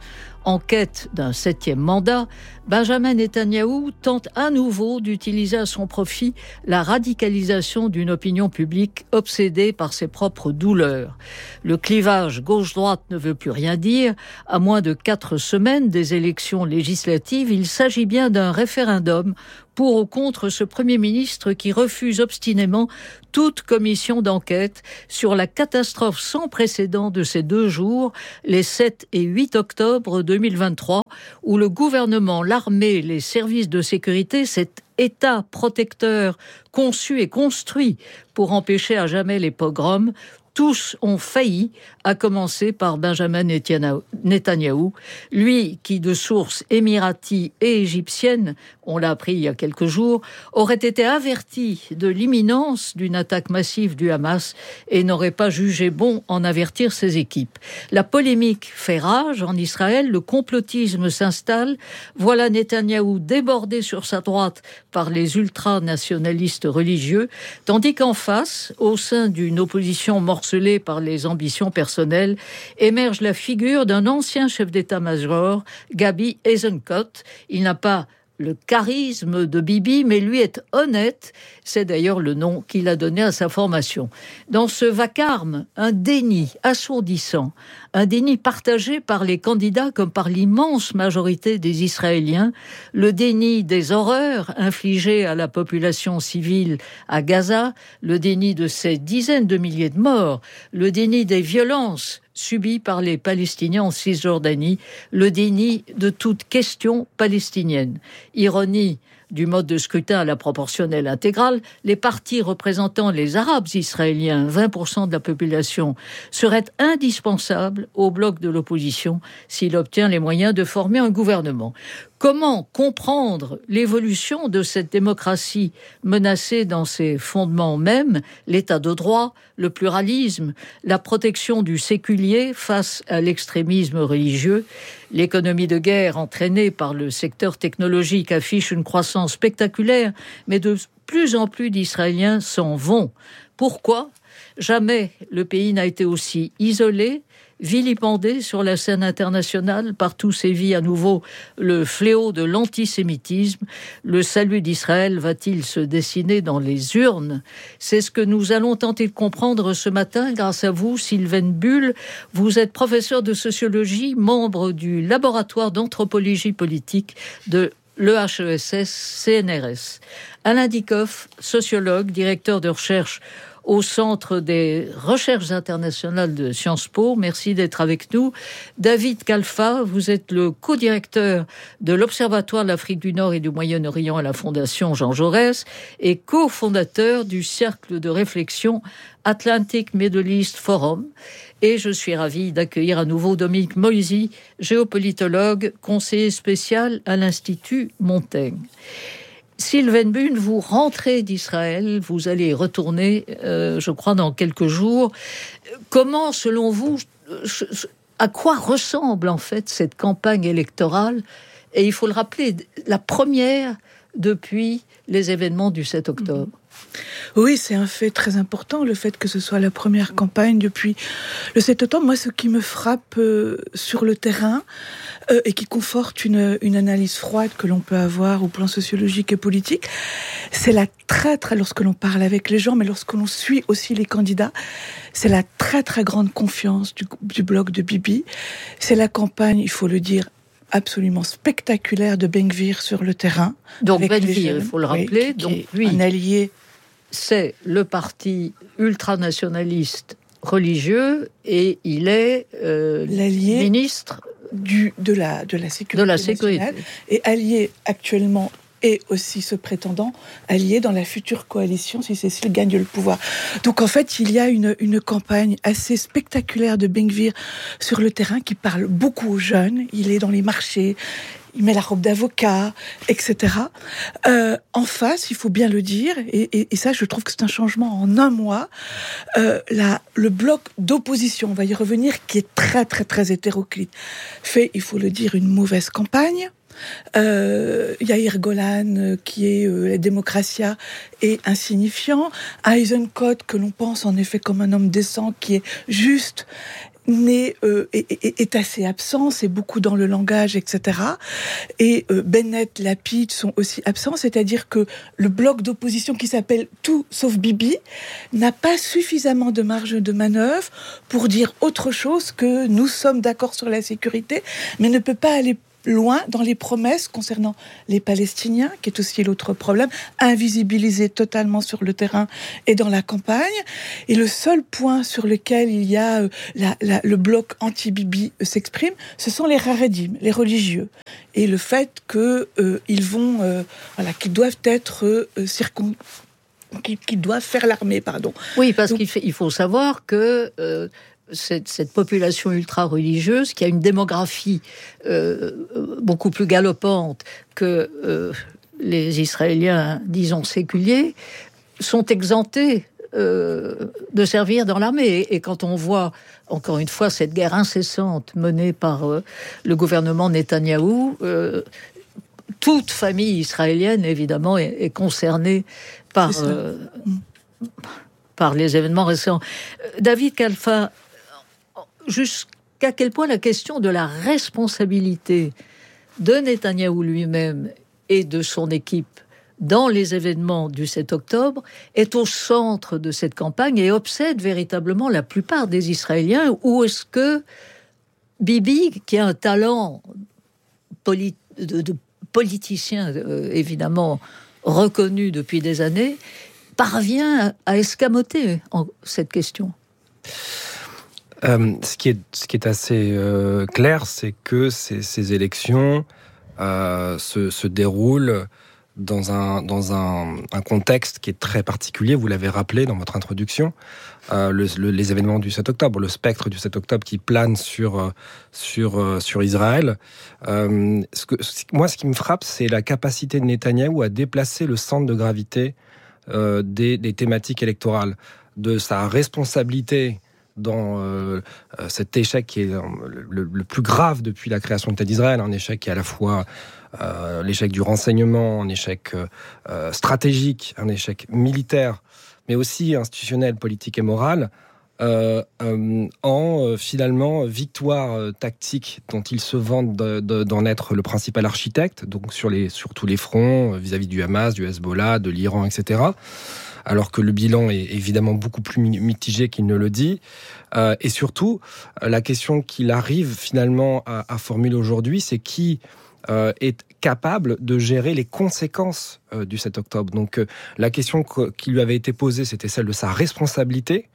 En quête d'un 7e mandat, Benjamin Netanyahou tente à nouveau d'utiliser à son profit la radicalisation d'une opinion publique obsédée par ses propres douleurs. Le clivage gauche-droite ne veut plus rien dire. À moins de 4 semaines des élections législatives, il s'agit bien d'un référendum pour ou contre ce Premier ministre qui refuse obstinément toute commission d'enquête sur la catastrophe sans précédent de ces 2 jours, les 7 et 8 octobre 2023, où le gouvernement, l'armée, les services de sécurité, cet État protecteur conçu et construit pour empêcher à jamais les pogroms, tous ont failli, à commencer par Benjamin Netanyahou, lui qui, de sources émiraties et égyptiennes, on l'a appris il y a quelques jours, aurait été averti de l'imminence d'une attaque massive du Hamas et n'aurait pas jugé bon en avertir ses équipes. La polémique fait rage en Israël, le complotisme s'installe, voilà Netanyahou débordé sur sa droite par les ultranationalistes religieux, tandis qu'en face, au sein d'une opposition morcelée par les ambitions personnelles, émerge la figure d'un ancien chef d'état-major, Gaby Eisenkot. Il n'a pas le charisme de Bibi, mais lui est honnête. C'est d'ailleurs le nom qu'il a donné à sa formation. Dans ce vacarme, un déni assourdissant, un déni partagé par les candidats comme par l'immense majorité des Israéliens, le déni des horreurs infligées à la population civile à Gaza, le déni de ces dizaines de milliers de morts, le déni des violences subies par les Palestiniens en Cisjordanie, le déni de toute question palestinienne. Ironie du mode de scrutin à la proportionnelle intégrale, les partis représentant les Arabes israéliens, 20% de la population, seraient indispensables au bloc de l'opposition s'il obtient les moyens de former un gouvernement. Comment comprendre l'évolution de cette démocratie menacée dans ses fondements mêmes, l'état de droit, le pluralisme, la protection du séculier face à l'extrémisme religieux? L'économie de guerre entraînée par le secteur technologique affiche une croissance spectaculaire, mais de plus en plus d'Israéliens s'en vont. Pourquoi? Jamais le pays n'a été aussi isolé, vilipendé sur la scène internationale. Partout sévit à nouveau le fléau de l'antisémitisme. Le salut d'Israël va-t-il se dessiner dans les urnes? C'est ce que nous allons tenter de comprendre ce matin grâce à vous, Sylvaine Bull. Vous êtes professeur de sociologie, membre du laboratoire d'anthropologie politique de l'EHESS-CNRS. Alain Dikoff, sociologue, directeur de recherche au Centre des recherches internationales de Sciences Po. Merci d'être avec nous. David Khalfa, vous êtes le co-directeur de l'Observatoire de l'Afrique du Nord et du Moyen-Orient à la Fondation Jean Jaurès et co-fondateur du Cercle de réflexion Atlantic Middle East Forum. Et je suis ravie d'accueillir à nouveau Dominique Moisy, géopolitologue, conseiller spécial à l'Institut Montaigne. Sylvaine Bull, vous rentrez d'Israël, vous allez y retourner, je crois, dans quelques jours. Comment, selon vous, à quoi ressemble en fait cette campagne électorale? Et il faut le rappeler, la première depuis les événements du 7 octobre. Oui, c'est un fait très important, le fait que ce soit la première campagne depuis le 7 octobre. Moi, ce qui me frappe sur le terrain et qui conforte une analyse froide que l'on peut avoir au plan sociologique et politique, c'est lorsque l'on parle avec les gens, mais lorsque l'on suit aussi les candidats, c'est la très très grande confiance du bloc de Bibi. C'est la campagne, il faut le dire, absolument spectaculaire de Ben Gvir sur le terrain. Donc Ben Gvir, il faut le rappeler, oui, donc lui, un allié. C'est le parti ultranationaliste religieux et il est l'allié ministre de la sécurité nationale et allié actuellement et aussi ce prétendant allié dans la future coalition si Cécile gagne le pouvoir. Donc en fait, il y a une campagne assez spectaculaire de Ben Gvir sur le terrain qui parle beaucoup aux jeunes. Il est dans les marchés, il met la robe d'avocat, etc. En face, il faut bien le dire, et ça, je trouve que c'est un changement en un mois, le bloc d'opposition, on va y revenir, qui est très, très, très hétéroclite, fait, il faut le dire, une mauvaise campagne. Yair Golan, qui est la Démocratia, est insignifiant. Eisenkot, que l'on pense en effet comme un homme décent, qui est juste, est assez absent, c'est beaucoup dans le langage, etc. Et Bennett, Lapid sont aussi absents, c'est-à-dire que le bloc d'opposition qui s'appelle Tout sauf Bibi n'a pas suffisamment de marge de manœuvre pour dire autre chose que nous sommes d'accord sur la sécurité, mais ne peut pas aller loin dans les promesses concernant les Palestiniens, qui est aussi l'autre problème, invisibilisés totalement sur le terrain et dans la campagne. Et le seul point sur lequel il y a le bloc anti-Bibi s'exprime, ce sont les Haredim, les religieux. Et le fait qu'ils doivent être qui doivent faire l'armée, pardon. Oui, parce qu'il faut savoir que cette population ultra-religieuse, qui a une démographie beaucoup plus galopante que les Israéliens, disons, séculiers, sont exemptés de servir dans l'armée. Et quand on voit, encore une fois, cette guerre incessante menée par le gouvernement Netanyahou, toute famille israélienne, évidemment, est concernée par les événements récents. David Khalfa, jusqu'à quel point la question de la responsabilité de Netanyahou lui-même et de son équipe dans les événements du 7 octobre est au centre de cette campagne et obsède véritablement la plupart des Israéliens, ou est-ce que Bibi, qui a un talent de politicien évidemment reconnu depuis des années, parvient à escamoter cette question? Ce qui est assez clair, c'est que ces élections se déroulent dans un contexte qui est très particulier. Vous l'avez rappelé dans votre introduction, les événements du 7 octobre, le spectre du 7 octobre qui plane sur Israël. Moi, ce qui me frappe, c'est la capacité de Netanyahou à déplacer le centre de gravité des thématiques électorales, de sa responsabilité dans cet échec qui est le plus grave depuis la création de l'État d'Israël, un échec qui est à la fois l'échec du renseignement, un échec stratégique, un échec militaire, mais aussi institutionnel, politique et moral, en finalement victoire tactique dont il se vante d'en être le principal architecte, donc sur tous les fronts, vis-à-vis du Hamas, du Hezbollah, de l'Iran, etc., alors que le bilan est évidemment beaucoup plus mitigé qu'il ne le dit. Et surtout, la question qu'il arrive finalement à formuler aujourd'hui, c'est qui est capable de gérer les conséquences du 7 octobre. Donc la question qui lui avait été posée, c'était celle de sa responsabilité.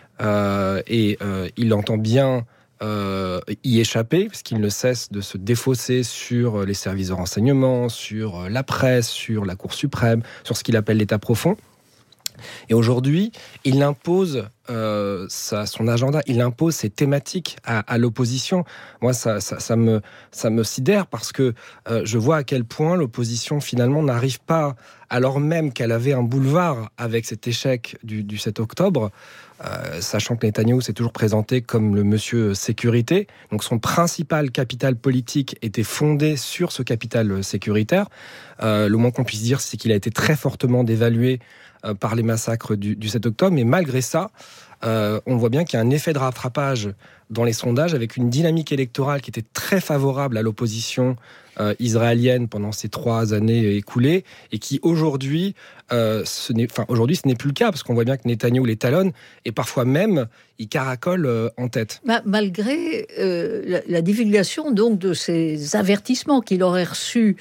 Et il entend bien y échapper, parce qu'il ne cesse de se défausser sur les services de renseignement, sur la presse, sur la Cour suprême, sur ce qu'il appelle l'État profond. Et aujourd'hui, il impose son agenda, il impose ses thématiques à l'opposition. Moi, ça me sidère, parce que je vois à quel point l'opposition, finalement, n'arrive pas, alors même qu'elle avait un boulevard avec cet échec du 7 octobre, sachant que Netanyahou s'est toujours présenté comme le monsieur sécurité. Donc son principal capital politique était fondé sur ce capital sécuritaire. Le moins qu'on puisse dire, c'est qu'il a été très fortement dévalué par les massacres du 7 octobre. Mais malgré ça, on voit bien qu'il y a un effet de rattrapage dans les sondages, avec une dynamique électorale qui était très favorable à l'opposition israélienne pendant ces 3 années écoulées, et qui aujourd'hui, ce n'est plus le cas, parce qu'on voit bien que Netanyahou les talonne, et parfois même, il caracole en tête. Malgré la divulgation donc de ces avertissements qu'il aurait reçus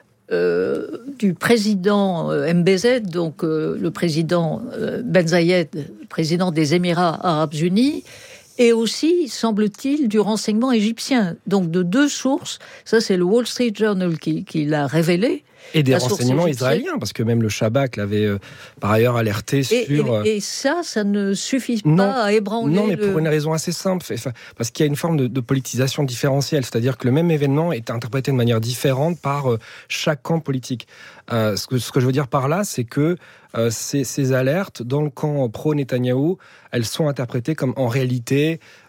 du président MBZ, donc le président Ben Zayed, président des Émirats Arabes Unis, et aussi, semble-t-il, du renseignement égyptien. Donc de 2 sources, ça c'est le Wall Street Journal qui l'a révélé. Et des renseignements israéliens, parce que même le Shabak l'avait par ailleurs alerté sur... Et ça ne suffit pas à ébranler... Non, mais pour une raison assez simple, parce qu'il y a une forme de politisation différentielle, c'est-à-dire que le même événement est interprété de manière différente par chaque camp politique. Ce que je veux dire par là, c'est que ces alertes, dans le camp pro-Netanyahou, elles sont interprétées comme, en réalité,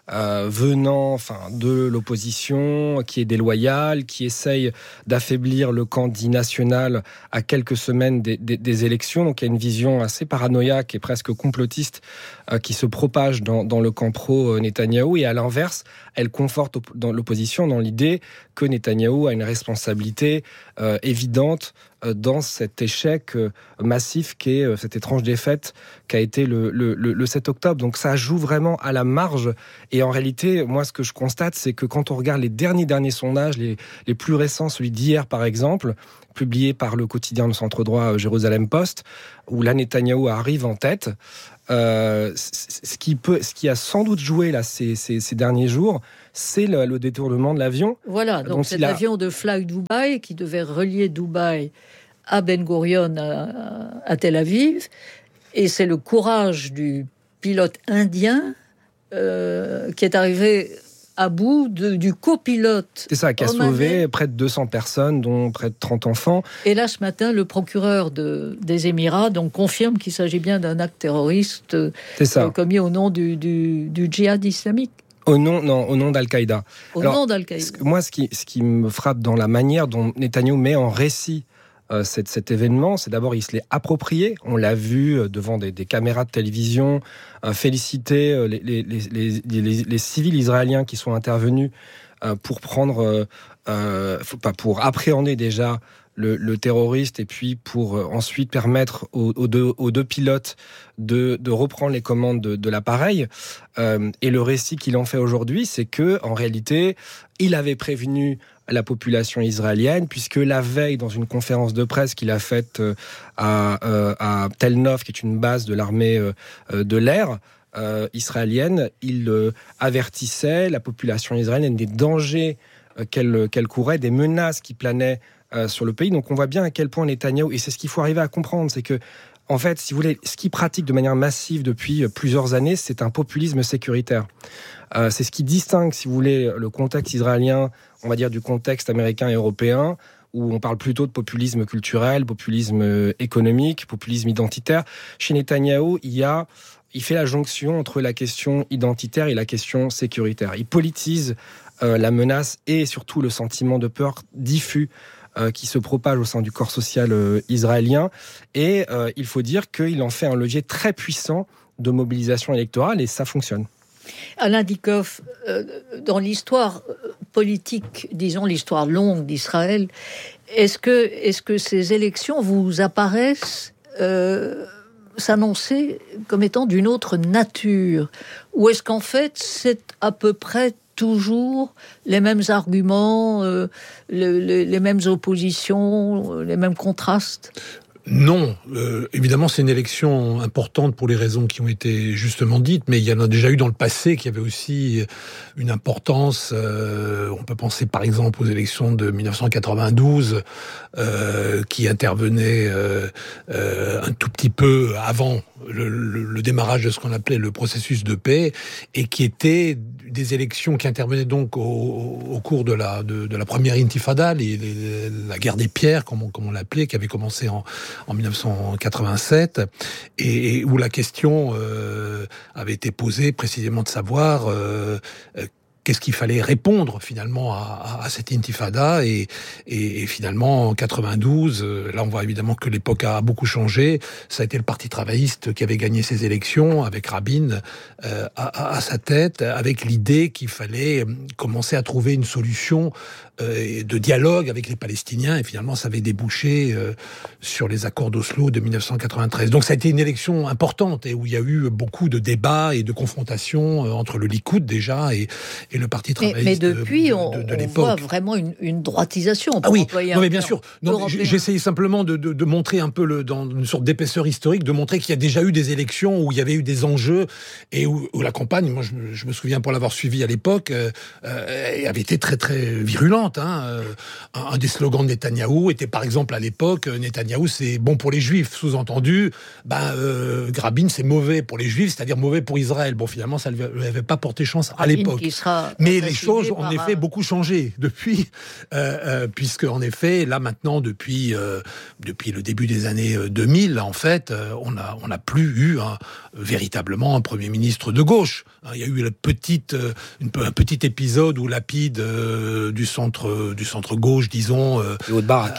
venant de l'opposition, qui est déloyale, qui essaye d'affaiblir le camp dit national à quelques semaines des élections. Donc il y a une vision assez paranoïaque et presque complotiste qui se propage dans le camp pro-Netanyahou. Et à l'inverse, elle conforte dans l'opposition dans l'idée que Netanyahou a une responsabilité évidente dans cet échec massif qu'est cette étrange défaite qu'a été le 7 octobre. Donc ça joue vraiment à la marge. Et en réalité, moi, ce que je constate, c'est que quand on regarde les derniers sondages, les plus récents, celui d'hier par exemple, publié par le quotidien de centre-droit Jérusalem Post, où là, Netanyahou arrive en tête, ce qui a sans doute joué là, ces derniers jours, c'est le détournement de l'avion. Voilà, donc cet avion de Fly Dubai qui devait relier Dubaï à Ben Gurion, à Tel Aviv, et c'est le courage du pilote indien qui est arrivé à bout du copilote. C'est ça, qui a sauvé près de 200 personnes, dont près de 30 enfants. Et là, ce matin, le procureur des Émirats confirme qu'il s'agit bien d'un acte terroriste commis au nom du djihad islamique. Au nom d'Al-Qaïda. Nom d'Al-Qaïda. Moi, ce qui me frappe dans la manière dont Netanyahou met en récit cet événement, c'est d'abord il se l'est approprié. On l'a vu devant des caméras de télévision, féliciter les civils israéliens qui sont intervenus pour pour appréhender déjà le terroriste et puis pour ensuite permettre aux deux pilotes de reprendre les commandes de l'appareil. Et le récit qu'il en fait aujourd'hui, c'est que en réalité, il avait prévenu la population israélienne, puisque la veille, dans une conférence de presse qu'il a faite à Tel Nov, qui est une base de l'armée de l'air israélienne, il avertissait la population israélienne des dangers qu'elle courait, des menaces qui planaient sur le pays. Donc on voit bien à quel point Netanyahou, et c'est ce qu'il faut arriver à comprendre, c'est que en fait, si vous voulez, ce qu'il pratique de manière massive depuis plusieurs années, c'est un populisme sécuritaire. C'est ce qui distingue, si vous voulez, le contexte israélien, on va dire, du contexte américain et européen, où on parle plutôt de populisme culturel, populisme économique, populisme identitaire. Chez Netanyahou, il fait la jonction entre la question identitaire et la question sécuritaire. Il politise la menace et surtout le sentiment de peur diffus qui se propage au sein du corps social israélien. Et il faut dire qu'il en fait un levier très puissant de mobilisation électorale, et ça fonctionne. Alain Dikoff, dans l'histoire politique, disons l'histoire longue d'Israël, est-ce que ces élections vous apparaissent s'annoncer comme étant d'une autre nature, ou est-ce qu'en fait c'est à peu près toujours les mêmes arguments, les mêmes oppositions, les mêmes contrastes? Non, évidemment c'est une élection importante pour les raisons qui ont été justement dites, mais il y en a déjà eu dans le passé qui avaient aussi une importance. On peut penser par exemple aux élections de 1992 qui intervenaient un tout petit peu avant le démarrage de ce qu'on appelait le processus de paix, et qui étaient des élections qui intervenaient donc au cours de la première intifada, la guerre des pierres, comme on l'appelait, qui avait commencé en 1987, et où la question avait été posée précisément de savoir qu'est-ce qu'il fallait répondre finalement à cette intifada, et finalement en 92, là on voit évidemment que l'époque a beaucoup changé. Ça a été le Parti travailliste qui avait gagné ces élections avec Rabin à sa tête, avec l'idée qu'il fallait commencer à trouver une solution de dialogue avec les Palestiniens, et finalement ça avait débouché sur les accords d'Oslo de 1993. Donc ça a été une élection importante, et où il y a eu beaucoup de débats et de confrontations entre le Likoud déjà et le Parti travailliste. Mais depuis, on l'époque. voit vraiment une droitisation. Ah oui, non, mais bien sûr. J'essayais simplement de montrer un peu dans une sorte d'épaisseur historique, de montrer qu'il y a déjà eu des élections où il y avait eu des enjeux, et où la campagne, moi je me souviens pour l'avoir suivi à l'époque, avait été très très virulente. différentes. Un des slogans de Netanyahou était par exemple à l'époque, Netanyahou c'est bon pour les Juifs, sous-entendu, Rabin c'est mauvais pour les Juifs, c'est-à-dire mauvais pour Israël. Bon, finalement, ça ne lui avait pas porté chance à l'époque. Mais les choses ont en effet beaucoup changé depuis, puisque en effet, là maintenant, depuis le début des années 2000, en fait, on n'a plus eu véritablement un Premier ministre de gauche. Il y a eu un petit épisode où Lapid du centre gauche, disons, de Barak.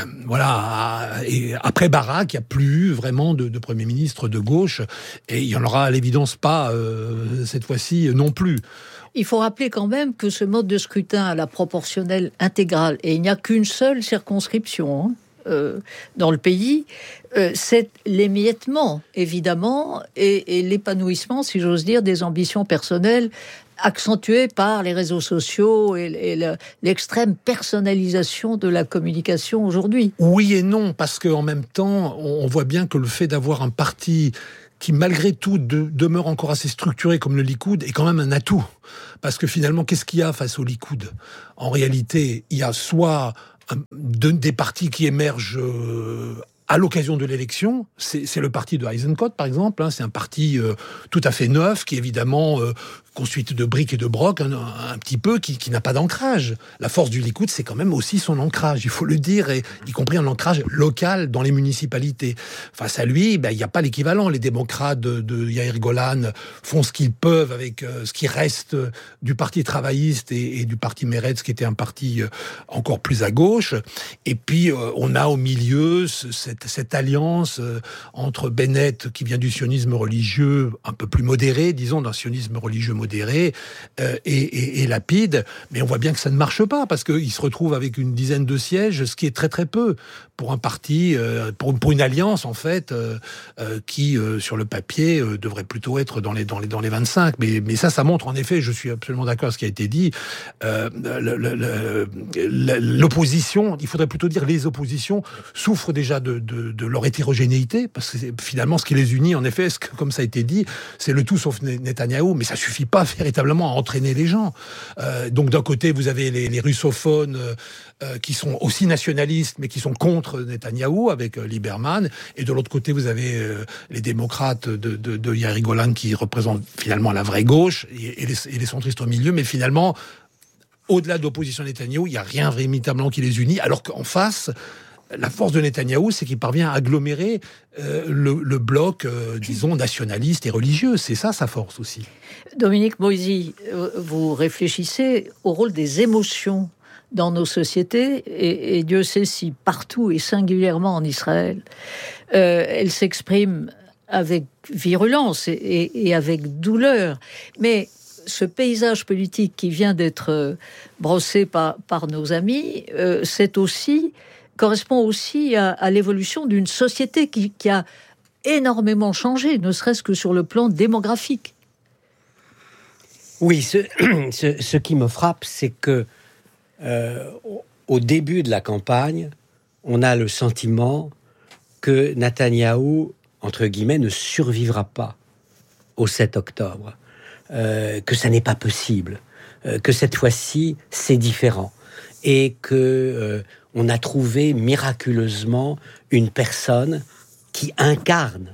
Et après Barak, il n'y a plus eu vraiment de Premier ministre de gauche, et il n'y en aura à l'évidence pas cette fois-ci non plus. Il faut rappeler quand même que ce mode de scrutin à la proportionnelle intégrale, et il n'y a qu'une seule circonscription dans le pays, c'est l'émiettement, évidemment, et l'épanouissement, si j'ose dire, des ambitions personnelles accentuées par les réseaux sociaux et l'extrême personnalisation de la communication aujourd'hui. Oui et non, parce qu'en même temps, on voit bien que le fait d'avoir un parti qui malgré tout demeure encore assez structuré comme le Likoud est quand même un atout. Parce que finalement, qu'est-ce qu'il y a face au Likoud ? En réalité, il y a soit des partis qui émergent à l'occasion de l'élection, c'est le parti de Eisenkot, par exemple. C'est un parti tout à fait neuf, qui évidemment constitué de briques et de brocs, un petit peu, qui n'a pas d'ancrage. La force du Likoud, c'est quand même aussi son ancrage, il faut le dire, et y compris un ancrage local dans les municipalités. Face à lui, il n'y a pas l'équivalent. Les démocrates de Yair Golan font ce qu'ils peuvent avec ce qui reste du parti travailliste et du parti Meretz, qui était un parti encore plus à gauche. Et puis, on a au milieu cette alliance entre Bennett, qui vient du sionisme religieux un peu plus modéré, disons, d'un sionisme religieux modéré, et Lapid, mais on voit bien que ça ne marche pas, parce qu'il se retrouve avec une dizaine de sièges, ce qui est très très peu pour un parti, pour une alliance en fait, qui sur le papier devrait plutôt être dans les 25. Mais ça montre en effet, je suis absolument d'accord avec ce qui a été dit, l'opposition, il faudrait plutôt dire les oppositions, souffrent déjà de leur hétérogénéité, parce que finalement ce qui les unit en effet, comme ça a été dit, c'est le tout sauf Netanyahou, mais ça suffit pas véritablement à entraîner les gens. Donc d'un côté, vous avez les russophones qui sont aussi nationalistes, mais qui sont contre Netanyahou, avec Lieberman, et de l'autre côté, vous avez les démocrates de Yair Golan, qui représentent finalement la vraie gauche, et les centristes au milieu, mais finalement, au-delà de l'opposition à Netanyahou, il n'y a rien véritablement qui les unit, alors qu'en face, la force de Netanyahou, c'est qu'il parvient à agglomérer le bloc, disons, nationaliste et religieux. C'est ça sa force aussi. Dominique Moisy, vous réfléchissez au rôle des émotions dans nos sociétés, et Dieu sait si partout, et singulièrement en Israël, elles s'expriment avec virulence et avec douleur. Mais ce paysage politique qui vient d'être brossé par nos amis, correspond aussi à l'évolution d'une société qui a énormément changé, ne serait-ce que sur le plan démographique. Oui, ce qui me frappe, c'est que au début de la campagne, on a le sentiment que Netanyahou, entre guillemets, ne survivra pas au 7 octobre, que ça n'est pas possible, que cette fois-ci, c'est différent, et que on a trouvé miraculeusement une personne qui incarne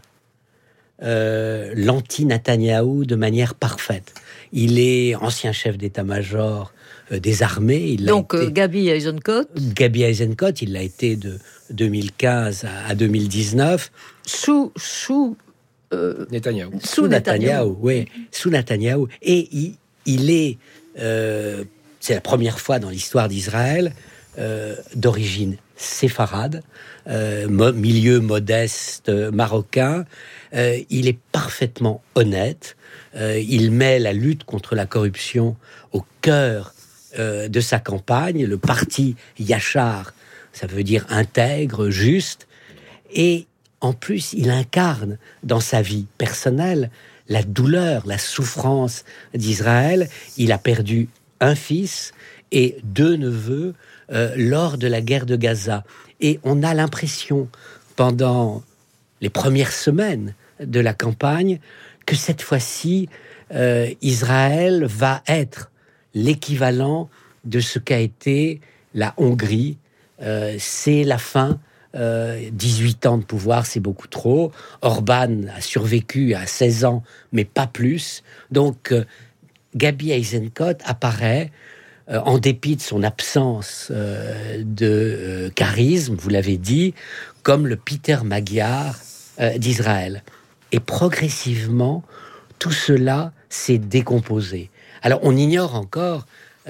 l'anti-Netanyahou de manière parfaite. Il est ancien chef d'état-major des armées. Gaby Eisenkot. Gaby Eisenkot, il l'a été de 2015 à 2019. Sous Netanyahou. Sous Netanyahou, oui. Sous Netanyahou. Et il est... c'est la première fois dans l'histoire d'Israël, d'origine séfarade, milieu modeste marocain. Il est parfaitement honnête. Il met la lutte contre la corruption au cœur de sa campagne. Le parti Yachar, ça veut dire intègre, juste. Et en plus, il incarne dans sa vie personnelle la douleur, la souffrance d'Israël. Il a perdu un fils et 2 neveux lors de la guerre de Gaza. Et on a l'impression, pendant les premières semaines de la campagne, que cette fois-ci, Israël va être l'équivalent de ce qu'a été la Hongrie. C'est la fin. 18 ans de pouvoir, c'est beaucoup trop. Orban a survécu à 16 ans, mais pas plus. Donc, Gabi Eisenkot apparaît, en dépit de son absence de charisme, vous l'avez dit, comme le Peter Magyar d'Israël. Et progressivement, tout cela s'est décomposé. Alors, on ignore encore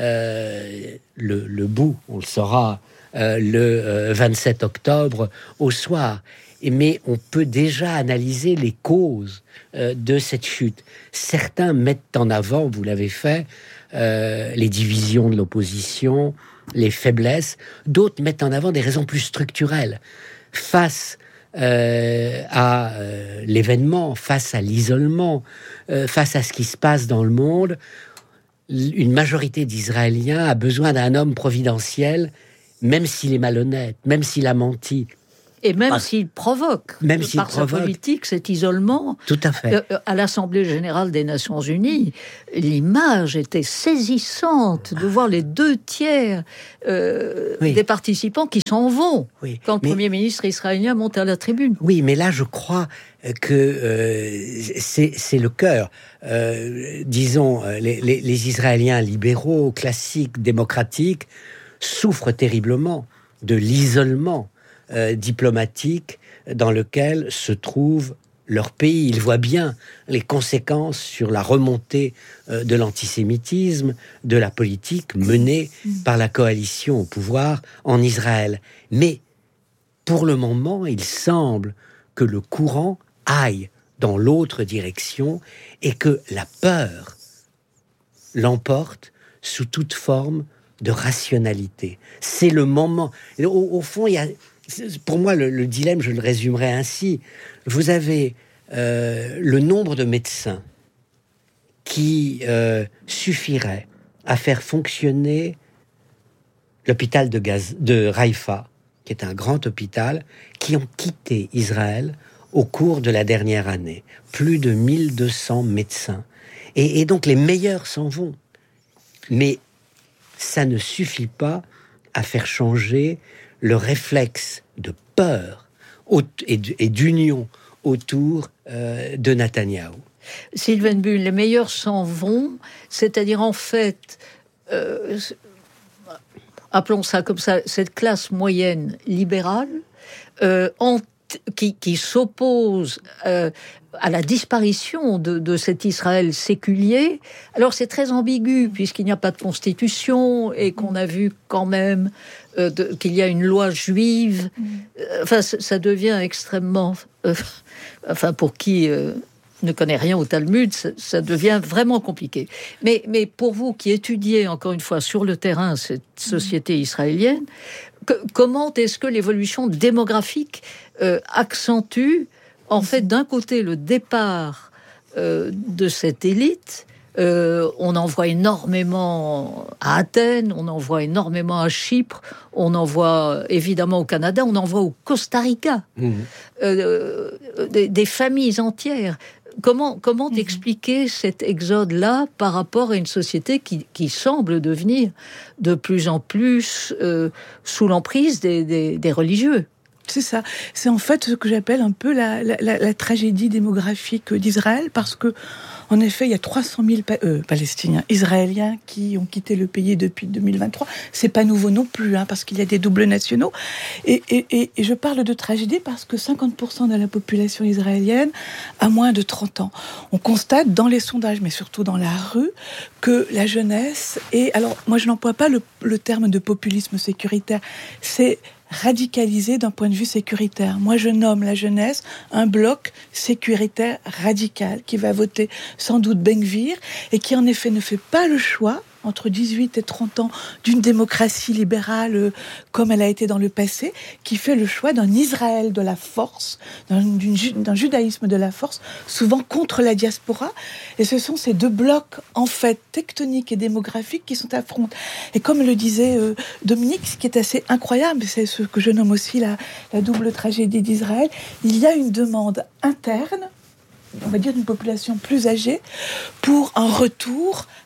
le bout, on le saura le 27 octobre au soir. Mais on peut déjà analyser les causes de cette chute. Certains mettent en avant, vous l'avez fait, les divisions de l'opposition, les faiblesses. D'autres mettent en avant des raisons plus structurelles. Face à l'événement, face à l'isolement, face à ce qui se passe dans le monde, une majorité d'Israéliens a besoin d'un homme providentiel, même s'il est malhonnête, même s'il a menti. Et même s'il provoque, par sa politique, cet isolement. Tout à fait. À l'Assemblée générale des Nations Unies, l'image était saisissante de voir les 2/3 des participants qui s'en vont quand le Premier ministre israélien monte à la tribune. Oui, mais là, je crois que c'est le cœur. Disons, les Israéliens libéraux, classiques, démocratiques, souffrent terriblement de l'isolement diplomatique dans lequel se trouve leur pays. Ils voient bien les conséquences sur la remontée de l'antisémitisme, de la politique menée par la coalition au pouvoir en Israël. Mais pour le moment, il semble que le courant aille dans l'autre direction et que la peur l'emporte sous toute forme de rationalité. C'est le moment. Au fond, il y a, pour moi, le dilemme, je le résumerai ainsi. Vous avez le nombre de médecins qui suffirait à faire fonctionner l'hôpital de Haïfa, qui est un grand hôpital, qui ont quitté Israël au cours de la dernière année. Plus de 1200 médecins. Et donc, les meilleurs s'en vont. Mais ça ne suffit pas à faire changer le réflexe de peur et d'union autour de Netanyahou. Sylvain Bull, les meilleurs s'en vont, c'est-à-dire en fait, appelons ça comme ça, cette classe moyenne libérale qui s'oppose à la disparition de cet Israël séculier. Alors c'est très ambigu puisqu'il n'y a pas de constitution et qu'on a vu quand même qu'il y a une loi juive. Enfin, ça devient extrêmement... enfin, pour qui ne connaît rien au Talmud, ça devient vraiment compliqué. Mais pour vous qui étudiez, encore une fois, sur le terrain, cette société israélienne, comment est-ce que l'évolution démographique accentue, en fait, d'un côté, le départ de cette élite? On en voit énormément à Athènes, on en voit énormément à Chypre, on en voit évidemment au Canada, on en voit au Costa Rica. Des familles entières. Comment expliquer cet exode-là par rapport à une société qui semble devenir de plus en plus sous l'emprise des religieux? C'est ça. C'est en fait ce que j'appelle un peu la tragédie démographique d'Israël, parce que, en effet, il y a 300 000 Palestiniens, Israéliens qui ont quitté le pays depuis 2023. C'est pas nouveau non plus, parce qu'il y a des doubles nationaux. Et je parle de tragédie parce que 50% de la population israélienne a moins de 30 ans. On constate dans les sondages, mais surtout dans la rue, que la jeunesse est... Alors, moi, je n'emploie pas le terme de populisme sécuritaire. C'est radicalisé d'un point de vue sécuritaire. Moi, je nomme la jeunesse un bloc sécuritaire radical qui va voter sans doute Ben Gvir et qui, en effet, ne fait pas le choix entre 18 et 30 ans d'une démocratie libérale comme elle a été dans le passé, qui fait le choix d'un Israël de la force, d'un judaïsme de la force, souvent contre la diaspora. Et ce sont ces deux blocs, en fait, tectoniques et démographiques qui sont affrontés. Et comme le disait Dominique, ce qui est assez incroyable, c'est ce que je nomme aussi la double tragédie d'Israël, il y a une demande interne, on va dire d'une population plus âgée, pour un retour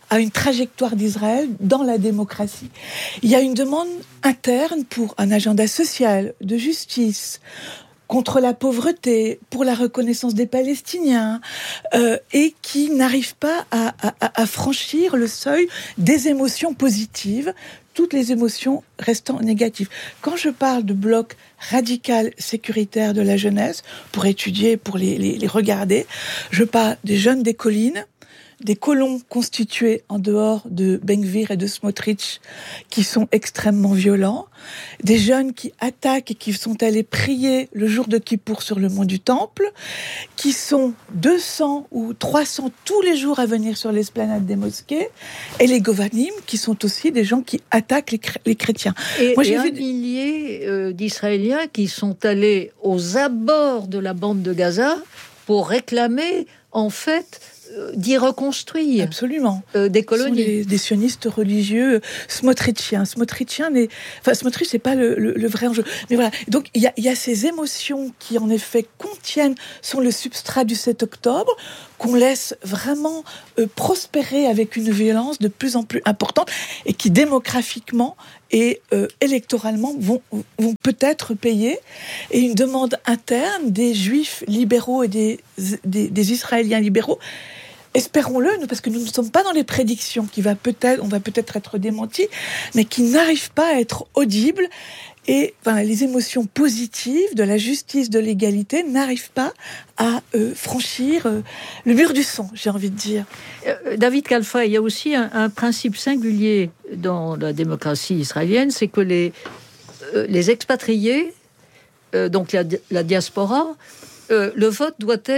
à une trajectoire d'Israël dans la démocratie. Il y a une demande interne pour un agenda social, de justice, contre la pauvreté, pour la reconnaissance des Palestiniens, et qui n'arrive pas à franchir le seuil des émotions positives, toutes les émotions restant négatives. Quand je parle de bloc radical sécuritaire de la jeunesse, pour étudier, pour les regarder, je parle des jeunes des collines, des colons constitués en dehors de Ben Gvir et de Smotrich qui sont extrêmement violents, des jeunes qui attaquent et qui sont allés prier le jour de Kippour sur le mont du Temple, qui sont 200 ou 300 tous les jours à venir sur l'esplanade des mosquées, et les Govanim qui sont aussi des gens qui attaquent les chrétiens. Et un millier d'Israéliens qui sont allés aux abords de la bande de Gaza pour réclamer en fait d'y reconstruire. Absolument. Des colonies. Des sionistes religieux smotrichiens. Smotrich, c'est pas le vrai enjeu. Mais voilà. Donc, il y a ces émotions qui, en effet, sont le substrat du 7 octobre, qu'on laisse vraiment prospérer avec une violence de plus en plus importante et qui, démographiquement et électoralement, vont peut-être payer. Et une demande interne des juifs libéraux et des Israéliens libéraux, espérons-le, parce que nous ne sommes pas dans les prédictions, on va peut-être être démentis, mais qui n'arrivent pas à être audibles. Et les émotions positives de la justice, de l'égalité n'arrivent pas à franchir le mur du sang, j'ai envie de dire. David Kalfa, il y a aussi un principe singulier dans la démocratie israélienne, c'est que les expatriés, donc la diaspora, le vote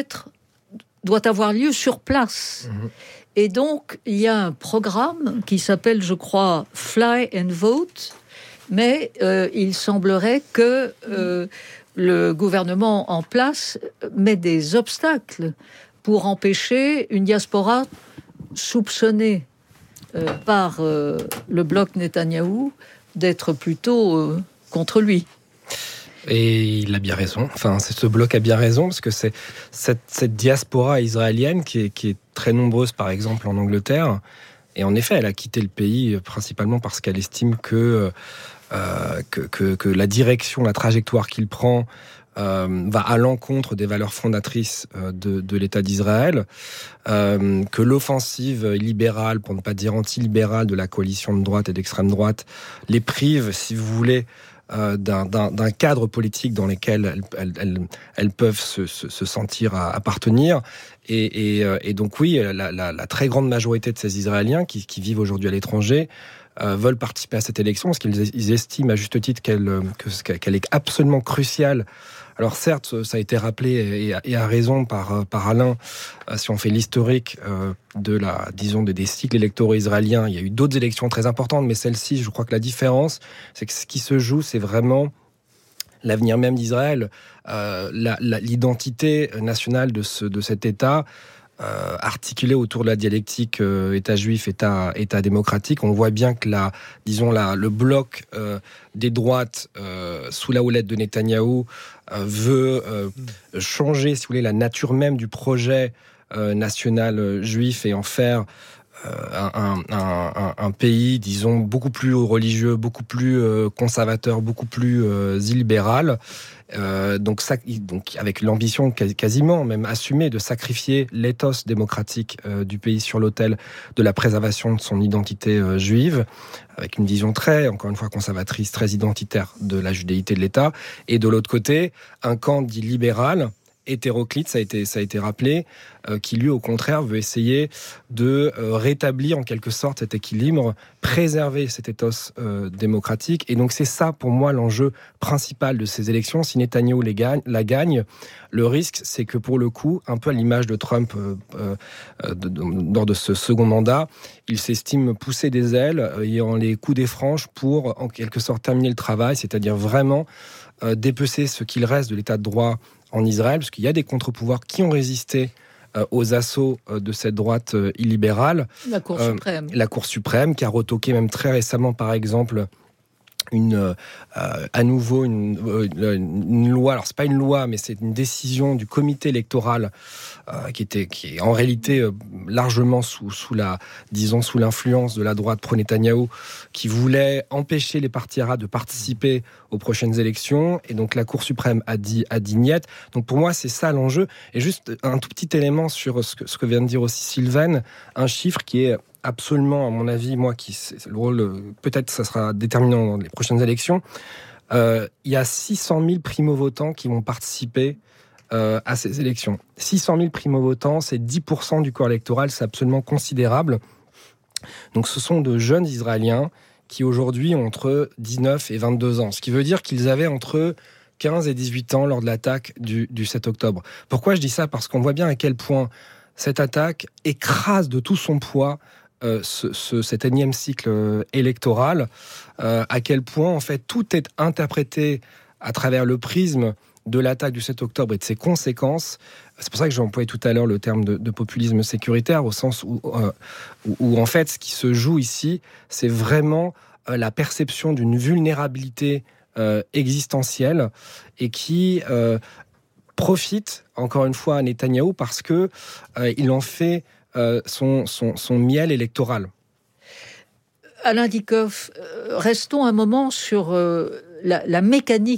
doit avoir lieu sur place. Et donc, il y a un programme qui s'appelle, je crois, Fly and Vote, mais il semblerait que le gouvernement en place met des obstacles pour empêcher une diaspora soupçonnée par le bloc Netanyahou d'être plutôt contre lui. Et il a bien raison. Ce bloc a bien raison, parce que c'est cette diaspora israélienne qui est très nombreuse, par exemple, en Angleterre. Et en effet, elle a quitté le pays principalement parce qu'elle estime que la direction, la trajectoire qu'il prend va à l'encontre des valeurs fondatrices de l'État d'Israël, que l'offensive libérale, pour ne pas dire anti-libérale, de la coalition de droite et d'extrême droite les prive, si vous voulez, d'un cadre politique dans lequel elles peuvent se sentir appartenir. Et donc oui, la très grande majorité de ces Israéliens qui vivent aujourd'hui à l'étranger veulent participer à cette élection parce qu'ils estiment à juste titre qu'elle est absolument cruciale. Alors certes, ça a été rappelé et à raison par Alain, si on fait l'historique des cycles électoraux israéliens, il y a eu d'autres élections très importantes, mais celle-ci, je crois que la différence, c'est que ce qui se joue, c'est vraiment l'avenir même d'Israël, l'identité nationale de cet État, articulé autour de la dialectique État juif, État démocratique. On voit bien que le bloc des droites sous la houlette de Netanyahou veut changer, si vous voulez, la nature même du projet national juif et en faire un pays, disons, beaucoup plus religieux, beaucoup plus conservateur, beaucoup plus illibéral. Donc avec l'ambition quasiment même assumée de sacrifier l'éthos démocratique du pays sur l'autel de la préservation de son identité juive, avec une vision encore une fois conservatrice, très identitaire de la judéité de l'État, et de l'autre côté, un camp dit libéral, hétéroclite, ça a été rappelé, qui lui au contraire veut essayer de rétablir en quelque sorte cet équilibre, préserver cet ethos démocratique. Et donc c'est ça pour moi l'enjeu principal de ces élections. Si Netanyahou la gagne, le risque c'est que pour le coup, un peu à l'image de Trump lors de ce second mandat, il s'estime pousser des ailes, ayant les coups des franges pour en quelque sorte terminer le travail, c'est-à-dire vraiment dépecer ce qu'il reste de l'état de droit en Israël, parce qu'il y a des contre-pouvoirs qui ont résisté aux assauts de cette droite illibérale. La Cour suprême. La Cour suprême, qui a retoqué même très récemment, par exemple, à nouveau une loi. Alors c'est pas une loi, mais c'est une décision du comité électoral qui est en réalité largement sous l'influence de la droite pro-Netanyahou, qui voulait empêcher les partis arabes de participer aux prochaines élections. Et donc la Cour suprême a dit niet. Donc pour moi, c'est ça l'enjeu. Et juste un tout petit élément sur ce que vient de dire aussi Sylvain, un chiffre qui est absolument, à mon avis, le rôle, peut-être ça sera déterminant dans les prochaines élections. Il y a 600 000 primo-votants qui vont participer à ces élections. 600 000 primo-votants, c'est 10% du corps électoral, c'est absolument considérable. Donc ce sont de jeunes Israéliens qui aujourd'hui ont entre 19 et 22 ans, ce qui veut dire qu'ils avaient entre 15 et 18 ans lors de l'attaque du 7 octobre. Pourquoi je dis ça ? Parce qu'on voit bien à quel point cette attaque écrase de tout son poids cet énième cycle électoral, à quel point en fait tout est interprété à travers le prisme de l'attaque du 7 octobre et de ses conséquences. C'est pour ça que j'ai employé tout à l'heure le terme de populisme sécuritaire, au sens où en fait ce qui se joue ici, c'est vraiment la perception d'une vulnérabilité existentielle et qui profite encore une fois à Netanyahou parce que il en fait son miel électoral. Alain Dikoff, restons un moment sur la mécanique